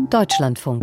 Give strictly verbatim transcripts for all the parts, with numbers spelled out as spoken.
Deutschlandfunk.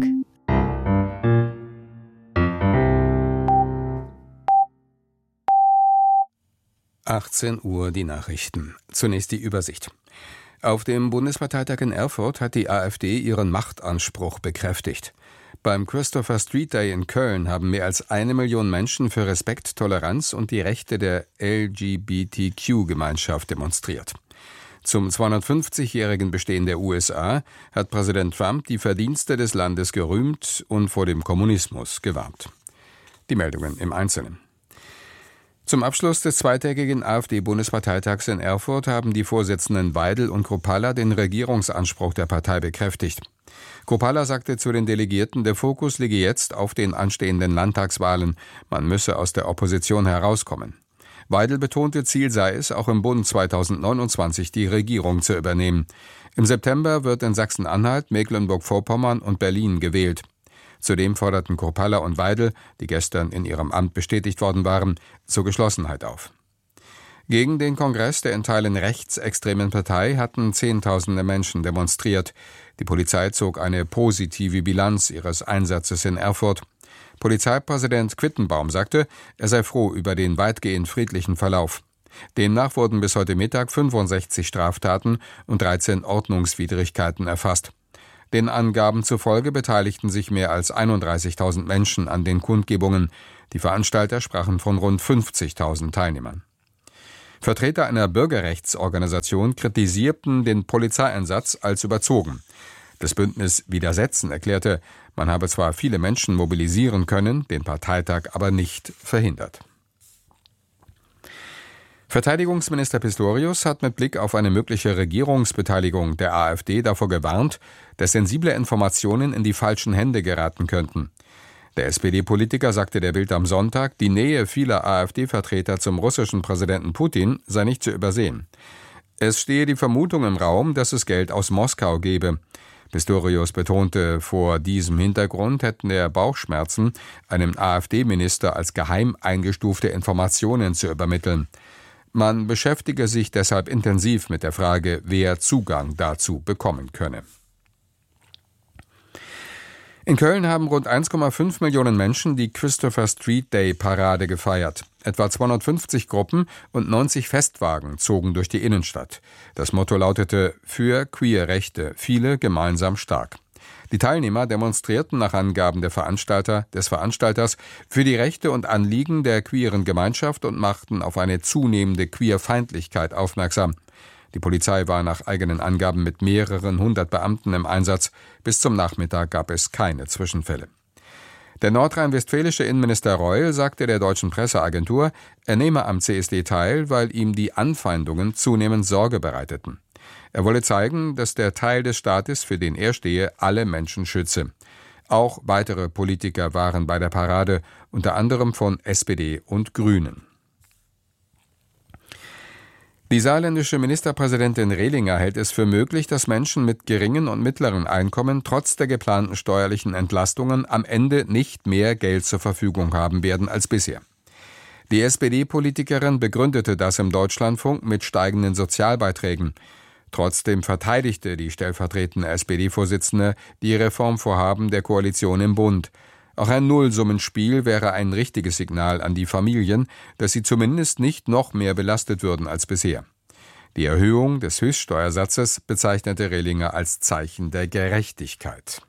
achtzehn Uhr die Nachrichten. Zunächst die Übersicht. Auf dem Bundesparteitag in Erfurt hat die AfD ihren Machtanspruch bekräftigt. Beim Christopher Street Day in Köln haben mehr als eine Million Menschen für Respekt, Toleranz und die Rechte der L G B T Q-Gemeinschaft demonstriert. Zum zweihundertfünfzigjährigen Bestehen der U S A hat Präsident Trump die Verdienste des Landes gerühmt und vor dem Kommunismus gewarnt. Die Meldungen im Einzelnen. Zum Abschluss des zweitägigen AfD-Bundesparteitags in Erfurt haben die Vorsitzenden Weidel und Kruppalla den Regierungsanspruch der Partei bekräftigt. Kruppalla sagte zu den Delegierten, der Fokus liege jetzt auf den anstehenden Landtagswahlen. Man müsse aus der Opposition herauskommen. Weidel betonte, Ziel sei es, auch im Bund zweitausendneunundzwanzig die Regierung zu übernehmen. Im September wird in Sachsen-Anhalt, Mecklenburg-Vorpommern und Berlin gewählt. Zudem forderten Kruppalla und Weidel, die gestern in ihrem Amt bestätigt worden waren, zur Geschlossenheit auf. Gegen den Kongress der in Teilen rechtsextremen Partei hatten Zehntausende Menschen demonstriert. Die Polizei zog eine positive Bilanz ihres Einsatzes in Erfurt. Polizeipräsident Quittenbaum sagte, er sei froh über den weitgehend friedlichen Verlauf. Demnach wurden bis heute Mittag fünfundsechzig Straftaten und dreizehn Ordnungswidrigkeiten erfasst. Den Angaben zufolge beteiligten sich mehr als einunddreißigtausend Menschen an den Kundgebungen. Die Veranstalter sprachen von rund fünfzigtausend Teilnehmern. Vertreter einer Bürgerrechtsorganisation kritisierten den Polizeieinsatz als überzogen. Das Bündnis Widersetzen erklärte, man habe zwar viele Menschen mobilisieren können, den Parteitag aber nicht verhindert. Verteidigungsminister Pistorius hat mit Blick auf eine mögliche Regierungsbeteiligung der AfD davor gewarnt, dass sensible Informationen in die falschen Hände geraten könnten. Der S P D-Politiker sagte der Bild am Sonntag, die Nähe vieler AfD-Vertreter zum russischen Präsidenten Putin sei nicht zu übersehen. Es stehe die Vermutung im Raum, dass es Geld aus Moskau gebe. Pistorius betonte, vor diesem Hintergrund hätten er Bauchschmerzen, einem AfD-Minister als geheim eingestufte Informationen zu übermitteln. Man beschäftige sich deshalb intensiv mit der Frage, wer Zugang dazu bekommen könne. In Köln haben rund eins Komma fünf Millionen Menschen die Christopher Street Day Parade gefeiert. Etwa zweihundertfünfzig Gruppen und neunzig Festwagen zogen durch die Innenstadt. Das Motto lautete „Für Queer-Rechte, viele gemeinsam stark“. Die Teilnehmer demonstrierten nach Angaben der Veranstalter, des Veranstalters für die Rechte und Anliegen der queeren Gemeinschaft und machten auf eine zunehmende Queerfeindlichkeit aufmerksam. Die Polizei war nach eigenen Angaben mit mehreren hundert Beamten im Einsatz. Bis zum Nachmittag gab es keine Zwischenfälle. Der nordrhein-westfälische Innenminister Reul sagte der deutschen Presseagentur, er nehme am C S D teil, weil ihm die Anfeindungen zunehmend Sorge bereiteten. Er wolle zeigen, dass der Teil des Staates, für den er stehe, alle Menschen schütze. Auch weitere Politiker waren bei der Parade, unter anderem von S P D und Grünen. Die saarländische Ministerpräsidentin Rehlinger hält es für möglich, dass Menschen mit geringen und mittleren Einkommen trotz der geplanten steuerlichen Entlastungen am Ende nicht mehr Geld zur Verfügung haben werden als bisher. Die S P D-Politikerin begründete das im Deutschlandfunk mit steigenden Sozialbeiträgen. Trotzdem verteidigte die stellvertretende S P D-Vorsitzende die Reformvorhaben der Koalition im Bund. Auch ein Nullsummenspiel wäre ein richtiges Signal an die Familien, dass sie zumindest nicht noch mehr belastet würden als bisher. Die Erhöhung des Höchststeuersatzes bezeichnete Rehlinger als Zeichen der Gerechtigkeit.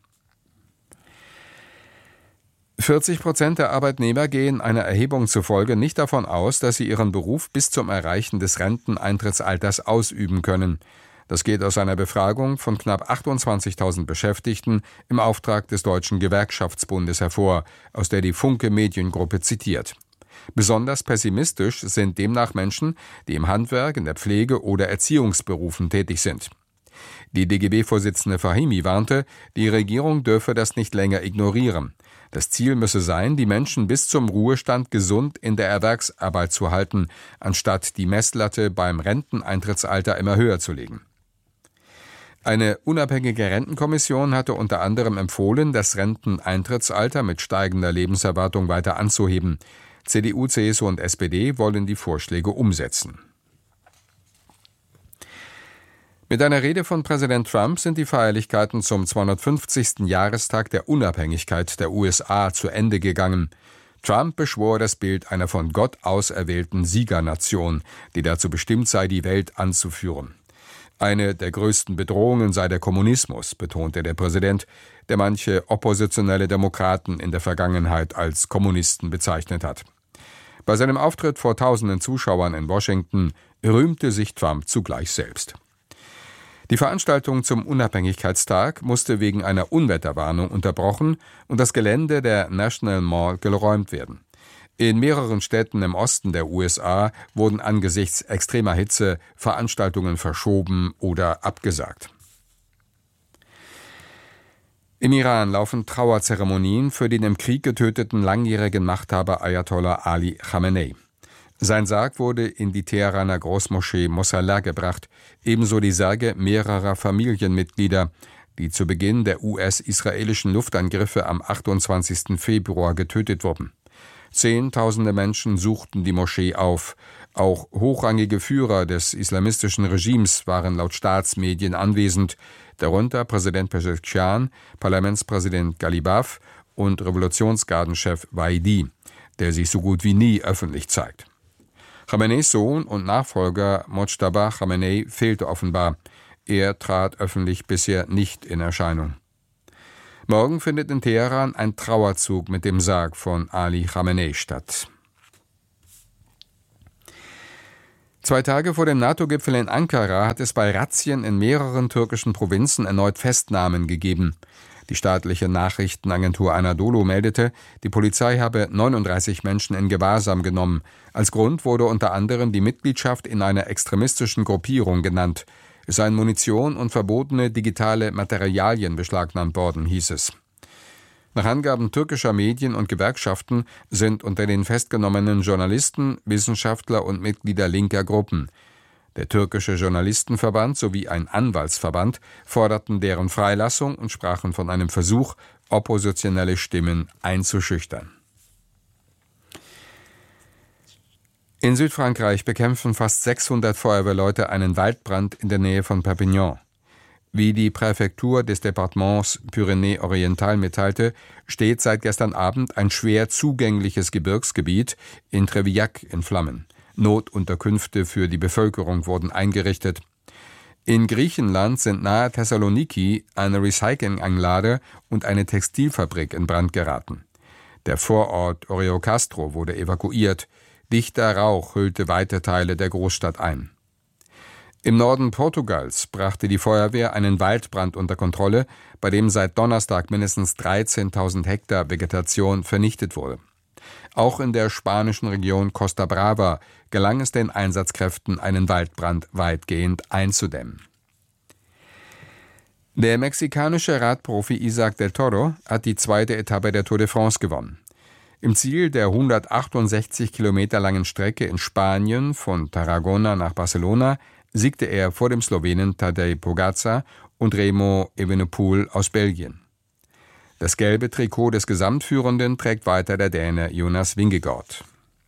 vierzig Prozent der Arbeitnehmer gehen einer Erhebung zufolge nicht davon aus, dass sie ihren Beruf bis zum Erreichen des Renteneintrittsalters ausüben können. Das geht aus einer Befragung von knapp achtundzwanzigtausend Beschäftigten im Auftrag des Deutschen Gewerkschaftsbundes hervor, aus der die Funke Mediengruppe zitiert. Besonders pessimistisch sind demnach Menschen, die im Handwerk, in der Pflege oder Erziehungsberufen tätig sind. Die D G B-Vorsitzende Fahimi warnte, die Regierung dürfe das nicht länger ignorieren. Das Ziel müsse sein, die Menschen bis zum Ruhestand gesund in der Erwerbsarbeit zu halten, anstatt die Messlatte beim Renteneintrittsalter immer höher zu legen. Eine unabhängige Rentenkommission hatte unter anderem empfohlen, das Renteneintrittsalter mit steigender Lebenserwartung weiter anzuheben. C D U, C S U und S P D wollen die Vorschläge umsetzen. Mit einer Rede von Präsident Trump sind die Feierlichkeiten zum zweihundertfünfzigsten Jahrestag der Unabhängigkeit der U S A zu Ende gegangen. Trump beschwor das Bild einer von Gott auserwählten Siegernation, die dazu bestimmt sei, die Welt anzuführen. Eine der größten Bedrohungen sei der Kommunismus, betonte der Präsident, der manche oppositionelle Demokraten in der Vergangenheit als Kommunisten bezeichnet hat. Bei seinem Auftritt vor tausenden Zuschauern in Washington rühmte sich Trump zugleich selbst. Die Veranstaltung zum Unabhängigkeitstag musste wegen einer Unwetterwarnung unterbrochen und das Gelände der National Mall geräumt werden. In mehreren Städten im Osten der U S A wurden angesichts extremer Hitze Veranstaltungen verschoben oder abgesagt. Im Iran laufen Trauerzeremonien für den im Krieg getöteten langjährigen Machthaber Ayatollah Ali Khamenei. Sein Sarg wurde in die Teheraner Großmoschee Mosalla gebracht, ebenso die Särge mehrerer Familienmitglieder, die zu Beginn der U S-israelischen Luftangriffe am achtundzwanzigsten Februar getötet wurden. Zehntausende Menschen suchten die Moschee auf. Auch hochrangige Führer des islamistischen Regimes waren laut Staatsmedien anwesend, darunter Präsident Pezeshkian, Parlamentspräsident Ghalibaf und Revolutionsgardenchef Vaidi, der sich so gut wie nie öffentlich zeigt. Khameneis Sohn und Nachfolger Mojtaba Khamenei fehlte offenbar. Er trat öffentlich bisher nicht in Erscheinung. Morgen findet in Teheran ein Trauerzug mit dem Sarg von Ali Khamenei statt. Zwei Tage vor dem NATO-Gipfel in Ankara hat es bei Razzien in mehreren türkischen Provinzen erneut Festnahmen gegeben. Die staatliche Nachrichtenagentur Anadolu meldete, die Polizei habe neununddreißig Menschen in Gewahrsam genommen. Als Grund wurde unter anderem die Mitgliedschaft in einer extremistischen Gruppierung genannt. Es seien Munition und verbotene digitale Materialien beschlagnahmt worden, hieß es. Nach Angaben türkischer Medien und Gewerkschaften sind unter den festgenommenen Journalisten, Wissenschaftler und Mitglieder linker Gruppen. Der türkische Journalistenverband sowie ein Anwaltsverband forderten deren Freilassung und sprachen von einem Versuch, oppositionelle Stimmen einzuschüchtern. In Südfrankreich bekämpfen fast sechshundert Feuerwehrleute einen Waldbrand in der Nähe von Perpignan. Wie die Präfektur des Departements Pyrenäe-Oriental mitteilte, steht seit gestern Abend ein schwer zugängliches Gebirgsgebiet in Trevillac in Flammen. Notunterkünfte für die Bevölkerung wurden eingerichtet. In Griechenland sind nahe Thessaloniki eine Recyclinganlage und eine Textilfabrik in Brand geraten. Der Vorort Oreocastro wurde evakuiert. Dichter Rauch hüllte weite Teile der Großstadt ein. Im Norden Portugals brachte die Feuerwehr einen Waldbrand unter Kontrolle, bei dem seit Donnerstag mindestens dreizehntausend Hektar Vegetation vernichtet wurde. Auch in der spanischen Region Costa Brava gelang es den Einsatzkräften, einen Waldbrand weitgehend einzudämmen. Der mexikanische Radprofi Isaac del Toro hat die zweite Etappe der Tour de France gewonnen. Im Ziel der hundertachtundsechzig Kilometer langen Strecke in Spanien von Tarragona nach Barcelona siegte er vor dem Slowenen Tadej Pogačar und Remo Evenepoel aus Belgien. Das gelbe Trikot des Gesamtführenden trägt weiter der Däne Jonas Vingegaard.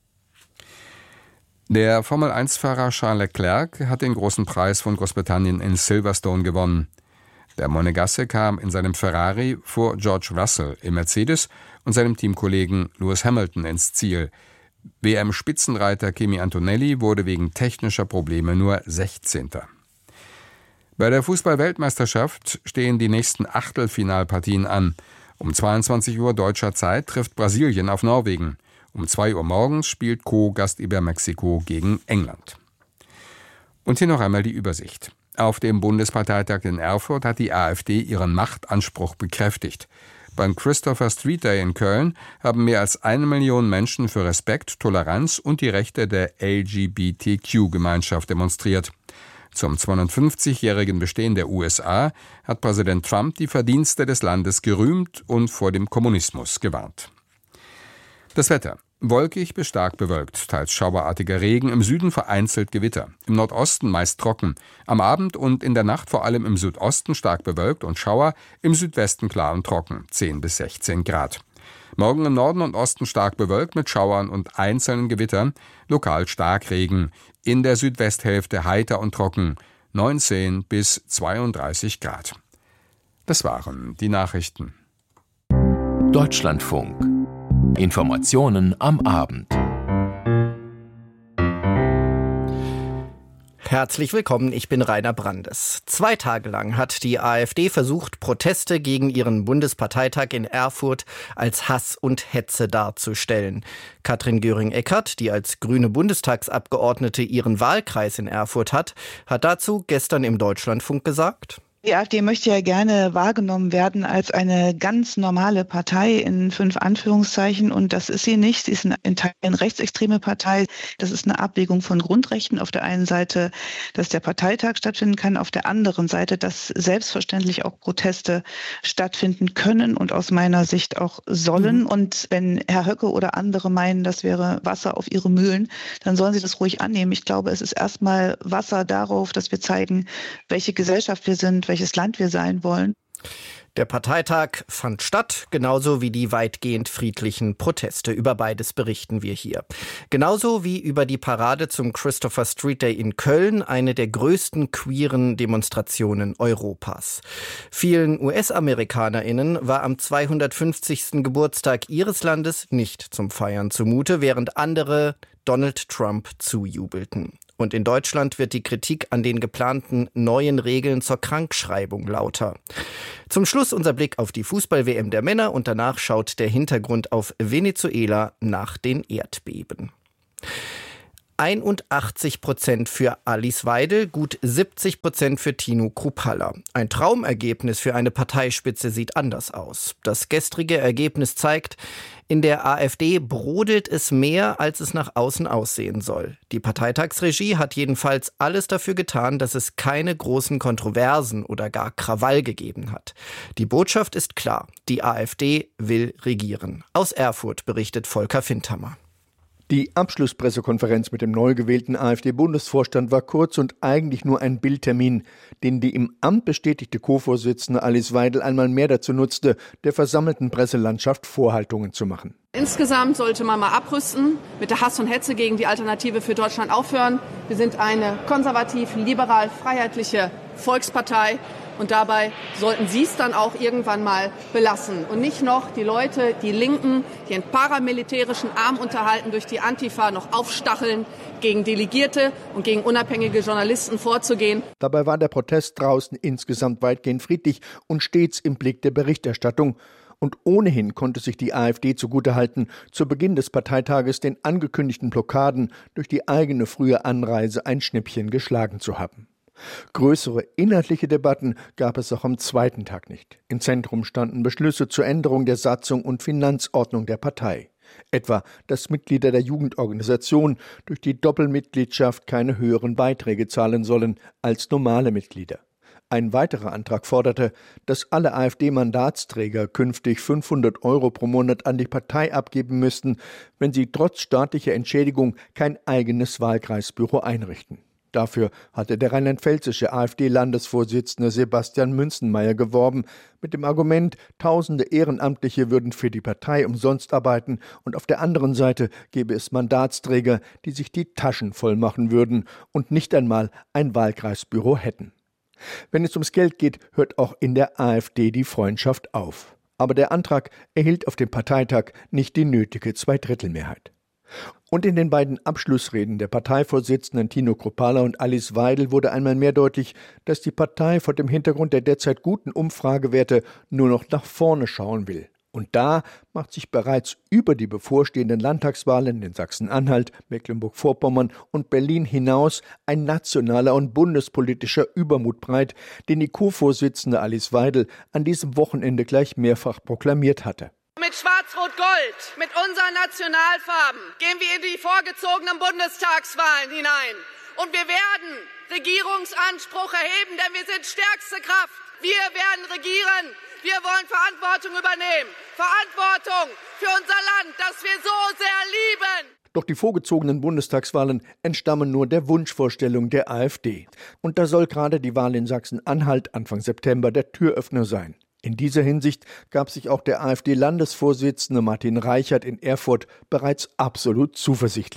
Der Formel eins Fahrer Charles Leclerc hat den großen Preis von Großbritannien in Silverstone gewonnen. Der Monegasse kam in seinem Ferrari vor George Russell im Mercedes und seinem Teamkollegen Lewis Hamilton ins Ziel. W M-Spitzenreiter Kimi Antonelli wurde wegen technischer Probleme nur sechzehnter Bei der Fußball-Weltmeisterschaft stehen die nächsten Achtelfinalpartien an. Um zweiundzwanzig Uhr deutscher Zeit trifft Brasilien auf Norwegen. Um zwei Uhr morgens spielt Co-Gastgeber Mexiko gegen England. Und hier noch einmal die Übersicht. Auf dem Bundesparteitag in Erfurt hat die AfD ihren Machtanspruch bekräftigt. Beim Christopher Street Day in Köln haben mehr als eine Million Menschen für Respekt, Toleranz und die Rechte der L G B T Q-Gemeinschaft demonstriert. Zum zweihundertfünfzigjährigen Bestehen der U S A hat Präsident Trump die Verdienste des Landes gerühmt und vor dem Kommunismus gewarnt. Das Wetter. Wolkig bis stark bewölkt, teils schauerartiger Regen, im Süden vereinzelt Gewitter, im Nordosten meist trocken, am Abend und in der Nacht vor allem im Südosten stark bewölkt und Schauer, im Südwesten klar und trocken, zehn bis sechzehn Grad. Morgen im Norden und Osten stark bewölkt mit Schauern und einzelnen Gewittern, lokal Starkregen, in der Südwesthälfte heiter und trocken, neunzehn bis zweiunddreißig Grad. Das waren die Nachrichten. Deutschlandfunk. Informationen am Abend. Herzlich willkommen, ich bin Rainer Brandes. Zwei Tage lang hat die AfD versucht, Proteste gegen ihren Bundesparteitag in Erfurt als Hass und Hetze darzustellen. Katrin Göring-Eckardt, die als grüne Bundestagsabgeordnete ihren Wahlkreis in Erfurt hat, hat dazu gestern im Deutschlandfunk gesagt: Die AfD möchte ja gerne wahrgenommen werden als eine ganz normale Partei in fünf Anführungszeichen, und das ist sie nicht. Sie ist eine in Teilen rechtsextreme Partei. Das ist eine Abwägung von Grundrechten. Auf der einen Seite, dass der Parteitag stattfinden kann, auf der anderen Seite, dass selbstverständlich auch Proteste stattfinden können und aus meiner Sicht auch sollen. Mhm. Und wenn Herr Höcke oder andere meinen, das wäre Wasser auf ihre Mühlen, dann sollen sie das ruhig annehmen. Ich glaube, es ist erstmal Wasser darauf, dass wir zeigen, welche Gesellschaft wir sind, welches Land wir sein wollen. Der Parteitag fand statt, genauso wie die weitgehend friedlichen Proteste. Über beides berichten wir hier. Genauso wie über die Parade zum Christopher Street Day in Köln, eine der größten queeren Demonstrationen Europas. Vielen U S-AmerikanerInnen war am zweihundertfünfzigsten Geburtstag ihres Landes nicht zum Feiern zumute, während andere Donald Trump zujubelten. Und in Deutschland wird die Kritik an den geplanten neuen Regeln zur Krankschreibung lauter. Zum Schluss unser Blick auf die Fußball-W M der Männer und danach schaut der Hintergrund auf Venezuela nach den Erdbeben. einundachtzig Prozent für Alice Weidel, gut siebzig Prozent für Tino Kruppalla. Ein Traumergebnis für eine Parteispitze sieht anders aus. Das gestrige Ergebnis zeigt, in der AfD brodelt es mehr, als es nach außen aussehen soll. Die Parteitagsregie hat jedenfalls alles dafür getan, dass es keine großen Kontroversen oder gar Krawall gegeben hat. Die Botschaft ist klar: Die AfD will regieren. Aus Erfurt berichtet Volker Findhammer. Die Abschlusspressekonferenz mit dem neu gewählten AfD-Bundesvorstand war kurz und eigentlich nur ein Bildtermin, den die im Amt bestätigte Co-Vorsitzende Alice Weidel einmal mehr dazu nutzte, der versammelten Presselandschaft Vorhaltungen zu machen. Insgesamt sollte man mal abrüsten, mit der Hass und Hetze gegen die Alternative für Deutschland aufhören. Wir sind eine konservativ, liberal, freiheitliche Volkspartei. Und dabei sollten Sie es dann auch irgendwann mal belassen und nicht noch die Leute, die Linken, die einen paramilitärischen Arm unterhalten, durch die Antifa noch aufstacheln, gegen Delegierte und gegen unabhängige Journalisten vorzugehen. Dabei war der Protest draußen insgesamt weitgehend friedlich und stets im Blick der Berichterstattung. Und ohnehin konnte sich die AfD zugutehalten, zu Beginn des Parteitages den angekündigten Blockaden durch die eigene frühe Anreise ein Schnippchen geschlagen zu haben. Größere inhaltliche Debatten gab es auch am zweiten Tag nicht. Im Zentrum standen Beschlüsse zur Änderung der Satzung und Finanzordnung der Partei. Etwa, dass Mitglieder der Jugendorganisation durch die Doppelmitgliedschaft keine höheren Beiträge zahlen sollen als normale Mitglieder. Ein weiterer Antrag forderte, dass alle AfD-Mandatsträger künftig fünfhundert Euro pro Monat an die Partei abgeben müssten, wenn sie trotz staatlicher Entschädigung kein eigenes Wahlkreisbüro einrichten. Dafür hatte der rheinland-pfälzische AfD-Landesvorsitzende Sebastian Münzenmaier geworben, mit dem Argument, tausende Ehrenamtliche würden für die Partei umsonst arbeiten und auf der anderen Seite gäbe es Mandatsträger, die sich die Taschen voll machen würden und nicht einmal ein Wahlkreisbüro hätten. Wenn es ums Geld geht, hört auch in der AfD die Freundschaft auf. Aber der Antrag erhielt auf dem Parteitag nicht die nötige Zweidrittelmehrheit. Und in den beiden Abschlussreden der Parteivorsitzenden Tino Kruppalla und Alice Weidel wurde einmal mehr deutlich, dass die Partei vor dem Hintergrund der derzeit guten Umfragewerte nur noch nach vorne schauen will. Und da macht sich bereits über die bevorstehenden Landtagswahlen in Sachsen-Anhalt, Mecklenburg-Vorpommern und Berlin hinaus ein nationaler und bundespolitischer Übermut breit, den die Co-Vorsitzende Alice Weidel an diesem Wochenende gleich mehrfach proklamiert hatte. Mit Schwarz-Rot-Gold, mit unseren Nationalfarben gehen wir in die vorgezogenen Bundestagswahlen hinein. Und wir werden Regierungsanspruch erheben, denn wir sind stärkste Kraft. Wir werden regieren. Wir wollen Verantwortung übernehmen. Verantwortung für unser Land, das wir so sehr lieben. Doch die vorgezogenen Bundestagswahlen entstammen nur der Wunschvorstellung der AfD. Und da soll gerade die Wahl in Sachsen-Anhalt Anfang September der Türöffner sein. In dieser Hinsicht gab sich auch der AfD-Landesvorsitzende Martin Reichert in Erfurt bereits absolut zuversichtlich.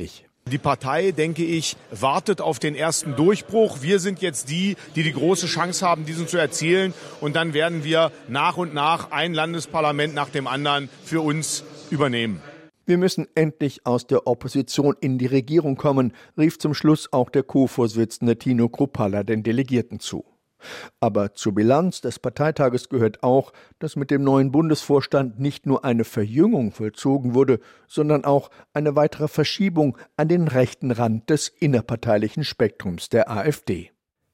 Die Partei, denke ich, wartet auf den ersten Durchbruch. Wir sind jetzt die, die die große Chance haben, diesen zu erzielen. Und dann werden wir nach und nach ein Landesparlament nach dem anderen für uns übernehmen. Wir müssen endlich aus der Opposition in die Regierung kommen, rief zum Schluss auch der Co-Vorsitzende Tino Kruppalla den Delegierten zu. Aber zur Bilanz des Parteitages gehört auch, dass mit dem neuen Bundesvorstand nicht nur eine Verjüngung vollzogen wurde, sondern auch eine weitere Verschiebung an den rechten Rand des innerparteilichen Spektrums der AfD.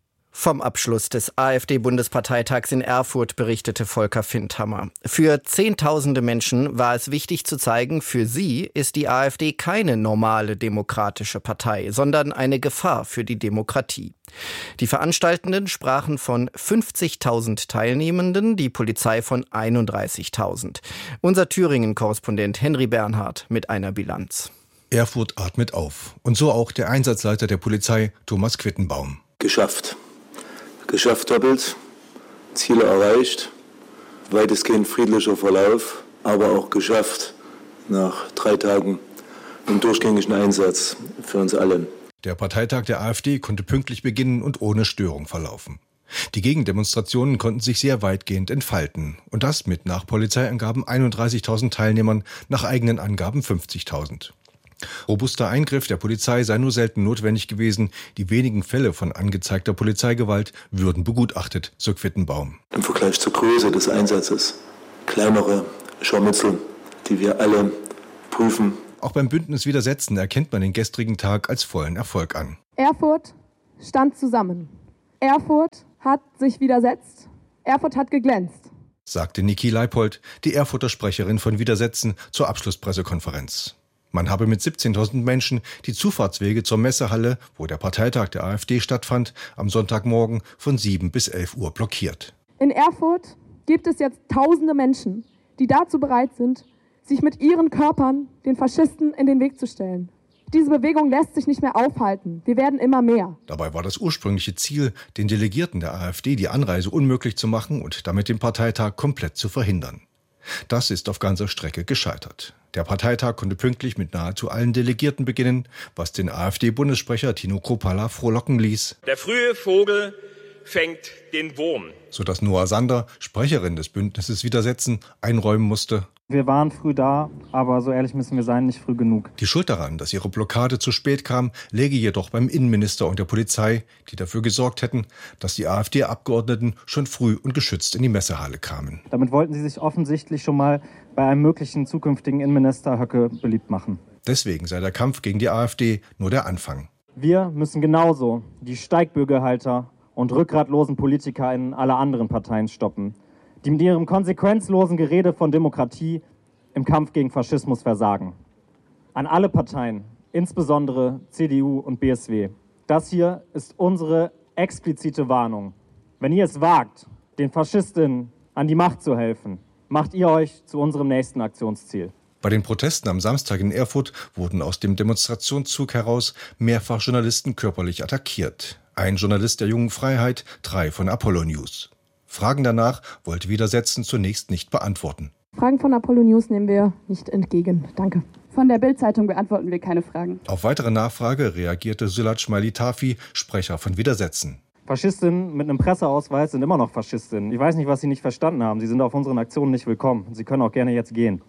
Vom Abschluss des AfD-Bundesparteitags in Erfurt berichtete Volker Findhammer. Für Zehntausende Menschen war es wichtig zu zeigen, für sie ist die AfD keine normale demokratische Partei, sondern eine Gefahr für die Demokratie. Die Veranstaltenden sprachen von fünfzigtausend Teilnehmenden, die Polizei von einunddreißigtausend. Unser Thüringen-Korrespondent Henry Bernhard mit einer Bilanz. Erfurt atmet auf. Und so auch der Einsatzleiter der Polizei, Thomas Quittenbaum. Geschafft. Geschafft doppelt, Ziele erreicht, weitestgehend friedlicher Verlauf, aber auch geschafft nach drei Tagen im durchgängigen Einsatz für uns alle. Der Parteitag der AfD konnte pünktlich beginnen und ohne Störung verlaufen. Die Gegendemonstrationen konnten sich sehr weitgehend entfalten. Und das mit nach Polizeiangaben einunddreißigtausend Teilnehmern, nach eigenen Angaben fünfzigtausend. Robuster Eingriff der Polizei sei nur selten notwendig gewesen. Die wenigen Fälle von angezeigter Polizeigewalt würden begutachtet, so Quittenbaum. Im Vergleich zur Größe des Einsatzes kleinere Scharmützel, die wir alle prüfen. Auch beim Bündnis Widersetzen erkennt man den gestrigen Tag als vollen Erfolg an. Erfurt stand zusammen. Erfurt hat sich widersetzt. Erfurt hat geglänzt, sagte Niki Leipold, die Erfurter Sprecherin von Widersetzen, zur Abschlusspressekonferenz. Man habe mit siebzehntausend Menschen die Zufahrtswege zur Messehalle, wo der Parteitag der AfD stattfand, am Sonntagmorgen von sieben bis elf Uhr blockiert. In Erfurt gibt es jetzt tausende Menschen, die dazu bereit sind, sich mit ihren Körpern den Faschisten in den Weg zu stellen. Diese Bewegung lässt sich nicht mehr aufhalten. Wir werden immer mehr. Dabei war das ursprüngliche Ziel, den Delegierten der AfD die Anreise unmöglich zu machen und damit den Parteitag komplett zu verhindern. Das ist auf ganzer Strecke gescheitert. Der Parteitag konnte pünktlich mit nahezu allen Delegierten beginnen, was den AfD-Bundessprecher Tino Kruppalla frohlocken ließ. Der frühe Vogel fängt den Wurm. Sodass Noah Sander, Sprecherin des Bündnisses Widersetzen, einräumen musste: Wir waren früh da, aber so ehrlich müssen wir sein, nicht früh genug. Die Schuld daran, dass ihre Blockade zu spät kam, läge jedoch beim Innenminister und der Polizei, die dafür gesorgt hätten, dass die AfD-Abgeordneten schon früh und geschützt in die Messehalle kamen. Damit wollten sie sich offensichtlich schon mal bei einem möglichen zukünftigen Innenminister Höcke beliebt machen. Deswegen sei der Kampf gegen die AfD nur der Anfang. Wir müssen genauso die Steigbügelhalter und rückgratlosen PolitikerInnen aller anderen Parteien stoppen, die mit ihrem konsequenzlosen Gerede von Demokratie im Kampf gegen Faschismus versagen. An alle Parteien, insbesondere C D U und B S W. Das hier ist unsere explizite Warnung. Wenn ihr es wagt, den Faschistinnen an die Macht zu helfen, macht ihr euch zu unserem nächsten Aktionsziel. Bei den Protesten am Samstag in Erfurt wurden aus dem Demonstrationszug heraus mehrfach Journalisten körperlich attackiert. Ein Journalist der Jungen Freiheit, drei von Apollo News. Fragen danach wollte Widersetzen zunächst nicht beantworten. Fragen von Apollo News nehmen wir nicht entgegen. Danke. Von der Bild-Zeitung beantworten wir keine Fragen. Auf weitere Nachfrage reagierte Sulat Mailitafi, Sprecher von Widersetzen. Faschistinnen mit einem Presseausweis sind immer noch Faschistinnen. Ich weiß nicht, was Sie nicht verstanden haben. Sie sind auf unseren Aktionen nicht willkommen. Sie können auch gerne jetzt gehen.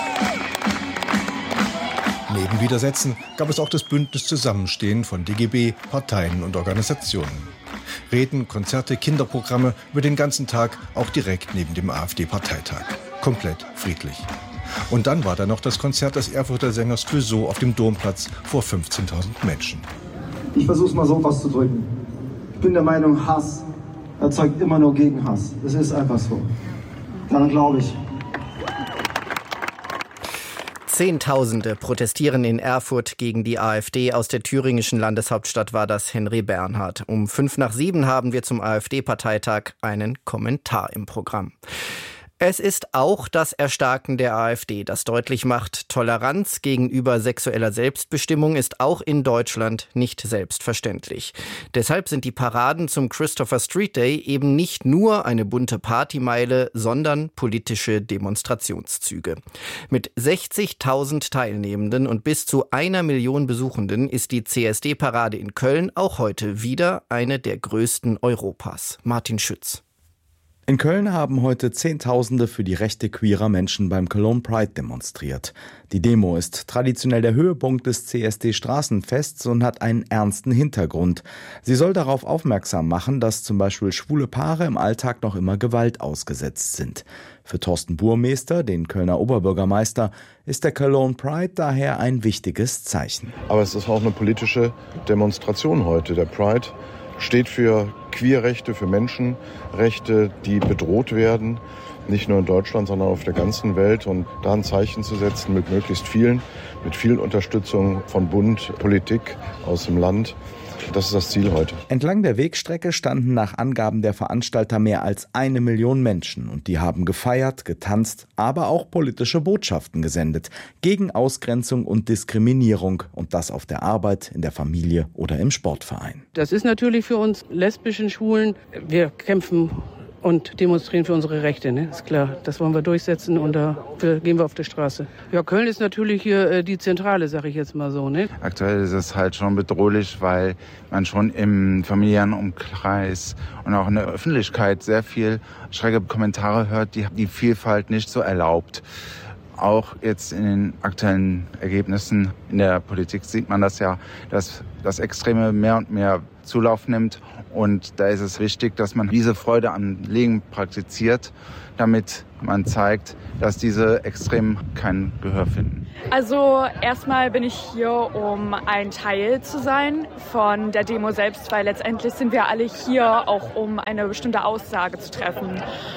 Neben Widersetzen gab es auch das Bündnis Zusammenstehen von D G B, Parteien und Organisationen. Reden, Konzerte, Kinderprogramme über den ganzen Tag, auch direkt neben dem AfD-Parteitag. Komplett friedlich. Und dann war da noch das Konzert des Erfurter Sängers Clouseau auf dem Domplatz vor fünfzehntausend Menschen. Ich versuche es mal so auszudrücken. Ich bin der Meinung, Hass erzeugt immer nur Gegenhass. Das ist einfach so. Daran glaube ich. Zehntausende protestieren in Erfurt gegen die AfD. Aus der thüringischen Landeshauptstadt war das Henry Bernhard. Um fünf nach sieben haben wir zum AfD-Parteitag einen Kommentar im Programm. Es ist auch das Erstarken der AfD, das deutlich macht, Toleranz gegenüber sexueller Selbstbestimmung ist auch in Deutschland nicht selbstverständlich. Deshalb sind die Paraden zum Christopher Street Day eben nicht nur eine bunte Partymeile, sondern politische Demonstrationszüge. Mit sechzigtausend Teilnehmenden und bis zu einer Million Besuchenden ist die C S D-Parade in Köln auch heute wieder eine der größten Europas. Martin Schütz. In Köln haben heute Zehntausende für die Rechte queerer Menschen beim Cologne Pride demonstriert. Die Demo ist traditionell der Höhepunkt des C S D-Straßenfests und hat einen ernsten Hintergrund. Sie soll darauf aufmerksam machen, dass zum Beispiel schwule Paare im Alltag noch immer Gewalt ausgesetzt sind. Für Thorsten Burmester, den Kölner Oberbürgermeister, ist der Cologne Pride daher ein wichtiges Zeichen. Aber es ist auch eine politische Demonstration heute. Der Pride steht für Queerrechte, für Menschenrechte, die bedroht werden, nicht nur in Deutschland, sondern auf der ganzen Welt. Und da ein Zeichen zu setzen mit möglichst vielen, mit viel Unterstützung von Bund, Politik aus dem Land. Das ist das Ziel heute. Entlang der Wegstrecke standen nach Angaben der Veranstalter mehr als eine Million Menschen. Und die haben gefeiert, getanzt, aber auch politische Botschaften gesendet. Gegen Ausgrenzung und Diskriminierung. Und das auf der Arbeit, in der Familie oder im Sportverein. Das ist natürlich für uns lesbischen Schwulen. Wir kämpfen und demonstrieren für unsere Rechte, ne? Ist klar. Das wollen wir durchsetzen und dafür gehen wir auf die Straße. Ja, Köln ist natürlich hier äh, die Zentrale, sage ich jetzt mal so, ne? Aktuell ist es halt schon bedrohlich, weil man schon im familiären Umkreis und auch in der Öffentlichkeit sehr viel schräge Kommentare hört, die die Vielfalt nicht so erlaubt. Auch jetzt in den aktuellen Ergebnissen in der Politik sieht man das ja, dass das Extreme mehr und mehr Zulauf nimmt. Und da ist es wichtig, dass man diese Freude am Leben praktiziert, damit man zeigt, dass diese Extremen kein Gehör finden. Also erstmal bin ich hier, um ein Teil zu sein von der Demo selbst, weil letztendlich sind wir alle hier auch, um eine bestimmte Aussage zu treffen.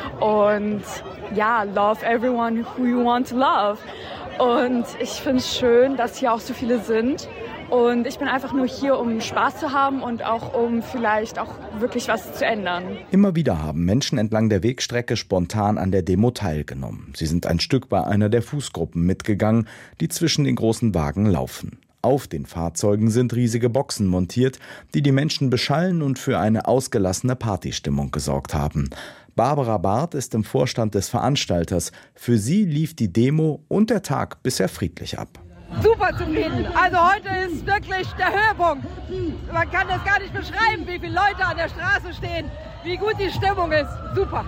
Und ja, love everyone who you want to love. Und ich finde es schön, dass hier auch so viele sind. Und ich bin einfach nur hier, um Spaß zu haben und auch um vielleicht auch wirklich was zu ändern. Immer wieder haben Menschen entlang der Wegstrecke spontan an der Demo teilgenommen. Sie sind ein Stück bei einer der Fußgruppen mitgegangen, die zwischen den großen Wagen laufen. Auf den Fahrzeugen sind riesige Boxen montiert, die die Menschen beschallen und für eine ausgelassene Partystimmung gesorgt haben. Barbara Barth ist im Vorstand des Veranstalters. Für sie lief die Demo und der Tag bisher friedlich ab. Super zufrieden. Also heute ist wirklich der Höhepunkt. Man kann das gar nicht beschreiben, wie viele Leute an der Straße stehen, wie gut die Stimmung ist. Super.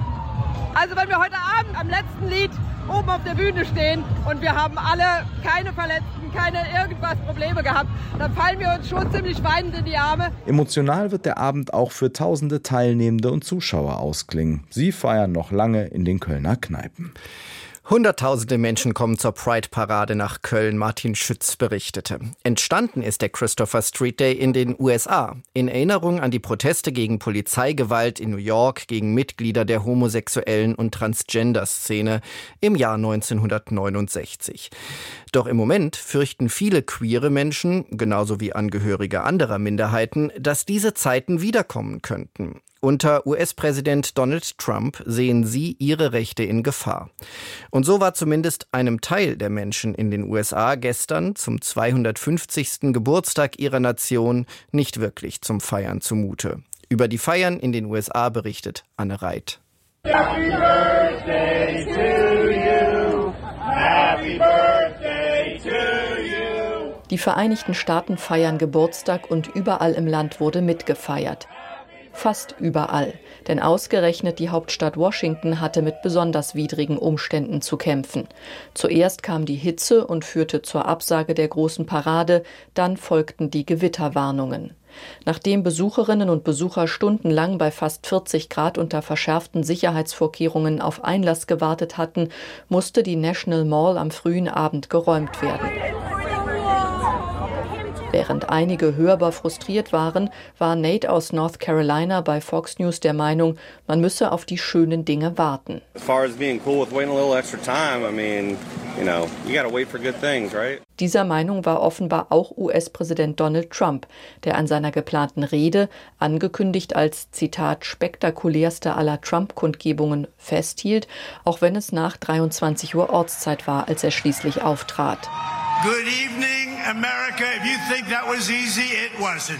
Also wenn wir heute Abend am letzten Lied oben auf der Bühne stehen und wir haben alle keine Verletzten, keine irgendwas Probleme gehabt, dann fallen wir uns schon ziemlich weinend in die Arme. Emotional wird der Abend auch für tausende Teilnehmende und Zuschauer ausklingen. Sie feiern noch lange in den Kölner Kneipen. Hunderttausende Menschen kommen zur Pride-Parade nach Köln, Martin Schütz berichtete. Entstanden ist der Christopher Street Day in den U S A, in Erinnerung an die Proteste gegen Polizeigewalt in New York gegen Mitglieder der homosexuellen und Transgender-Szene im Jahr neunzehnhundertneunundsechzig. Doch im Moment fürchten viele queere Menschen, genauso wie Angehörige anderer Minderheiten, dass diese Zeiten wiederkommen könnten. Unter U S-Präsident Donald Trump sehen sie ihre Rechte in Gefahr. Und so war zumindest einem Teil der Menschen in den U S A gestern zum zweihundertfünfzigsten Geburtstag ihrer Nation nicht wirklich zum Feiern zumute. Über die Feiern in den U S A berichtet Anne Reit. Happy Birthday to you. Happy Birthday to you. Die Vereinigten Staaten feiern Geburtstag und überall im Land wurde mitgefeiert. Fast überall, denn ausgerechnet die Hauptstadt Washington hatte mit besonders widrigen Umständen zu kämpfen. Zuerst kam die Hitze und führte zur Absage der großen Parade, dann folgten die Gewitterwarnungen. Nachdem Besucherinnen und Besucher stundenlang bei fast vierzig Grad unter verschärften Sicherheitsvorkehrungen auf Einlass gewartet hatten, musste die National Mall am frühen Abend geräumt werden. Während einige hörbar frustriert waren, war Nate aus North Carolina bei Fox News der Meinung, man müsse auf die schönen Dinge warten. As far as being cool with waiting a little extra time, I mean, you know, you gotta wait for good things, right? Dieser Meinung war offenbar auch U S-Präsident Donald Trump, der an seiner geplanten Rede, angekündigt als, Zitat, spektakulärste aller Trump-Kundgebungen, festhielt, auch wenn es nach dreiundzwanzig Uhr Ortszeit war, als er schließlich auftrat. Good evening, America. If you think that was easy, it wasn't.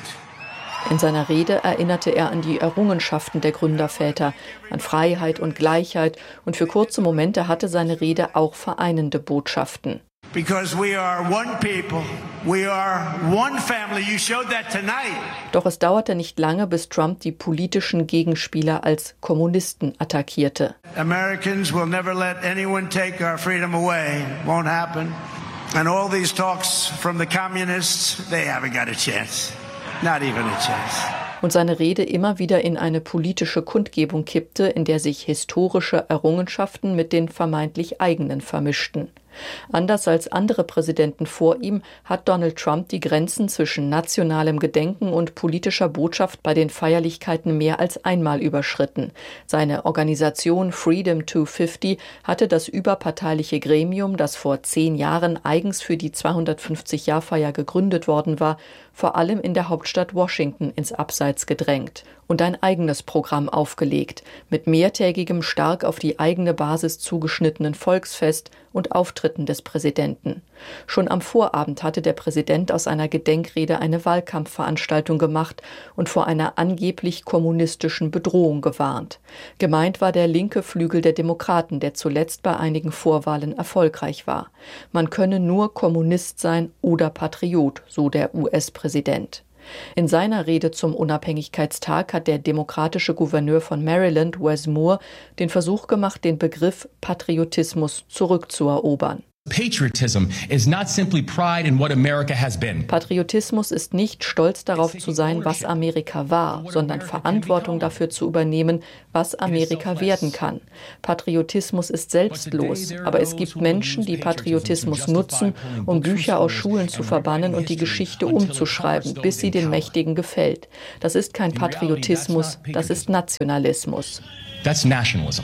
In seiner Rede erinnerte er an die Errungenschaften der Gründerväter, an Freiheit und Gleichheit, und für kurze Momente hatte seine Rede auch vereinende Botschaften. Because we are one people, we are one family. You showed that tonight. Doch es dauerte nicht lange, bis Trump die politischen Gegenspieler als Kommunisten attackierte. Americans will never let anyone take our freedom away. Won't happen. And all these talks from the communists, they haven't got a chance. Not even a chance. Und seine Rede immer wieder in eine politische Kundgebung kippte, in der sich historische Errungenschaften mit den vermeintlich eigenen vermischten. Anders als andere Präsidenten vor ihm hat Donald Trump die Grenzen zwischen nationalem Gedenken und politischer Botschaft bei den Feierlichkeiten mehr als einmal überschritten. Seine Organisation Freedom zweihundertfünfzig hatte das überparteiliche Gremium, das vor zehn Jahren eigens für die zweihundertfünfzig-Jahr-Feier gegründet worden war, vor allem in der Hauptstadt Washington ins Abseits gedrängt und ein eigenes Programm aufgelegt, mit mehrtägigem, stark auf die eigene Basis zugeschnittenen Volksfest und Auftritten des Präsidenten. Schon am Vorabend hatte der Präsident aus einer Gedenkrede eine Wahlkampfveranstaltung gemacht und vor einer angeblich kommunistischen Bedrohung gewarnt. Gemeint war der linke Flügel der Demokraten, der zuletzt bei einigen Vorwahlen erfolgreich war. Man könne nur Kommunist sein oder Patriot, so der U S-Präsident. In seiner Rede zum Unabhängigkeitstag hat der demokratische Gouverneur von Maryland, Wes Moore, den Versuch gemacht, den Begriff Patriotismus zurückzuerobern. Patriotism is not simply pride in what America has been. Patriotismus ist nicht stolz darauf zu sein, was Amerika war, sondern Verantwortung dafür zu übernehmen, was Amerika werden kann. Patriotismus ist selbstlos, aber es gibt Menschen, die Patriotismus nutzen, um Bücher aus Schulen zu verbannen und die Geschichte umzuschreiben, bis sie den Mächtigen gefällt. Das ist kein Patriotismus, das ist Nationalismus. That's nationalism.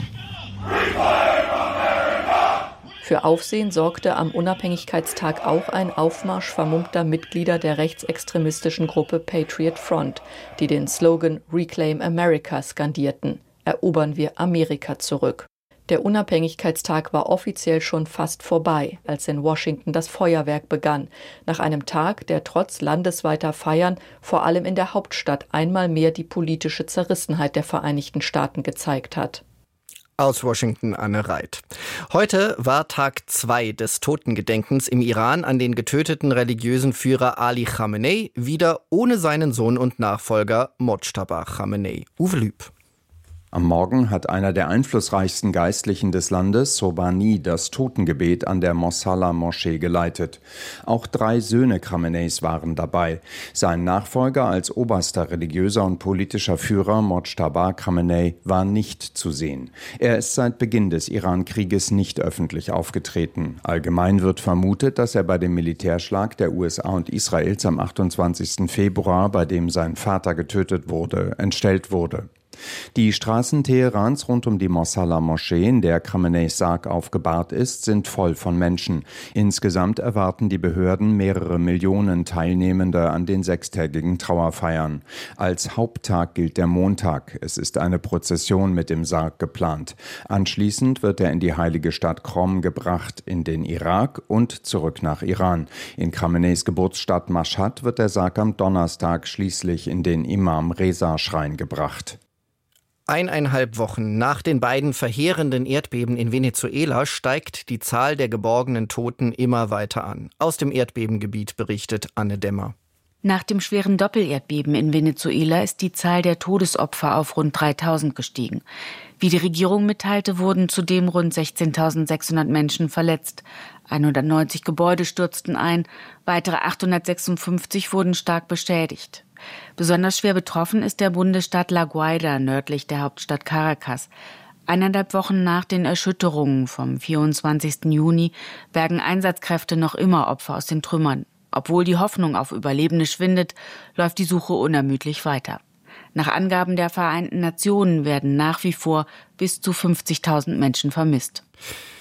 Für Aufsehen sorgte am Unabhängigkeitstag auch ein Aufmarsch vermummter Mitglieder der rechtsextremistischen Gruppe Patriot Front, die den Slogan Reclaim America skandierten: Erobern wir Amerika zurück. Der Unabhängigkeitstag war offiziell schon fast vorbei, als in Washington das Feuerwerk begann, nach einem Tag, der trotz landesweiter Feiern vor allem in der Hauptstadt einmal mehr die politische Zerrissenheit der Vereinigten Staaten gezeigt hat. Aus Washington, Anne Reit. Heute war Tag zwei des Totengedenkens im Iran an den getöteten religiösen Führer Ali Khamenei, wieder ohne seinen Sohn und Nachfolger Mojtaba Khamenei. Uwe Lüb. Am Morgen hat einer der einflussreichsten Geistlichen des Landes, Sobhani, das Totengebet an der Mosalla-Moschee geleitet. Auch drei Söhne Khameneis waren dabei. Sein Nachfolger als oberster religiöser und politischer Führer, Mojtaba Khamenei, war nicht zu sehen. Er ist seit Beginn des Iran-Krieges nicht öffentlich aufgetreten. Allgemein wird vermutet, dass er bei dem Militärschlag der U S A und Israels am achtundzwanzigsten Februar, bei dem sein Vater getötet wurde, entstellt wurde. Die Straßen Teherans rund um die Mosalla-Moschee, in der Khameneis Sarg aufgebahrt ist, sind voll von Menschen. Insgesamt erwarten die Behörden mehrere Millionen Teilnehmende an den sechstägigen Trauerfeiern. Als Haupttag gilt der Montag. Es ist eine Prozession mit dem Sarg geplant. Anschließend wird er in die heilige Stadt Qom gebracht, in den Irak und zurück nach Iran. In Khameneis Geburtsstadt Mashhad wird der Sarg am Donnerstag schließlich in den Imam-Reza-Schrein gebracht. Eineinhalb Wochen nach den beiden verheerenden Erdbeben in Venezuela steigt die Zahl der geborgenen Toten immer weiter an. Aus dem Erdbebengebiet berichtet Anne Dämmer. Nach dem schweren Doppelerdbeben in Venezuela ist die Zahl der Todesopfer auf rund dreitausend gestiegen. Wie die Regierung mitteilte, wurden zudem rund sechzehntausendsechshundert Menschen verletzt. hundertneunzig Gebäude stürzten ein, weitere achthundertsechsundfünfzig wurden stark beschädigt. Besonders schwer betroffen ist der Bundesstaat La Guaira nördlich der Hauptstadt Caracas. Eineinhalb Wochen nach den Erschütterungen vom vierundzwanzigsten Juni bergen Einsatzkräfte noch immer Opfer aus den Trümmern. Obwohl die Hoffnung auf Überlebende schwindet, läuft die Suche unermüdlich weiter. Nach Angaben der Vereinten Nationen werden nach wie vor bis zu fünfzigtausend Menschen vermisst.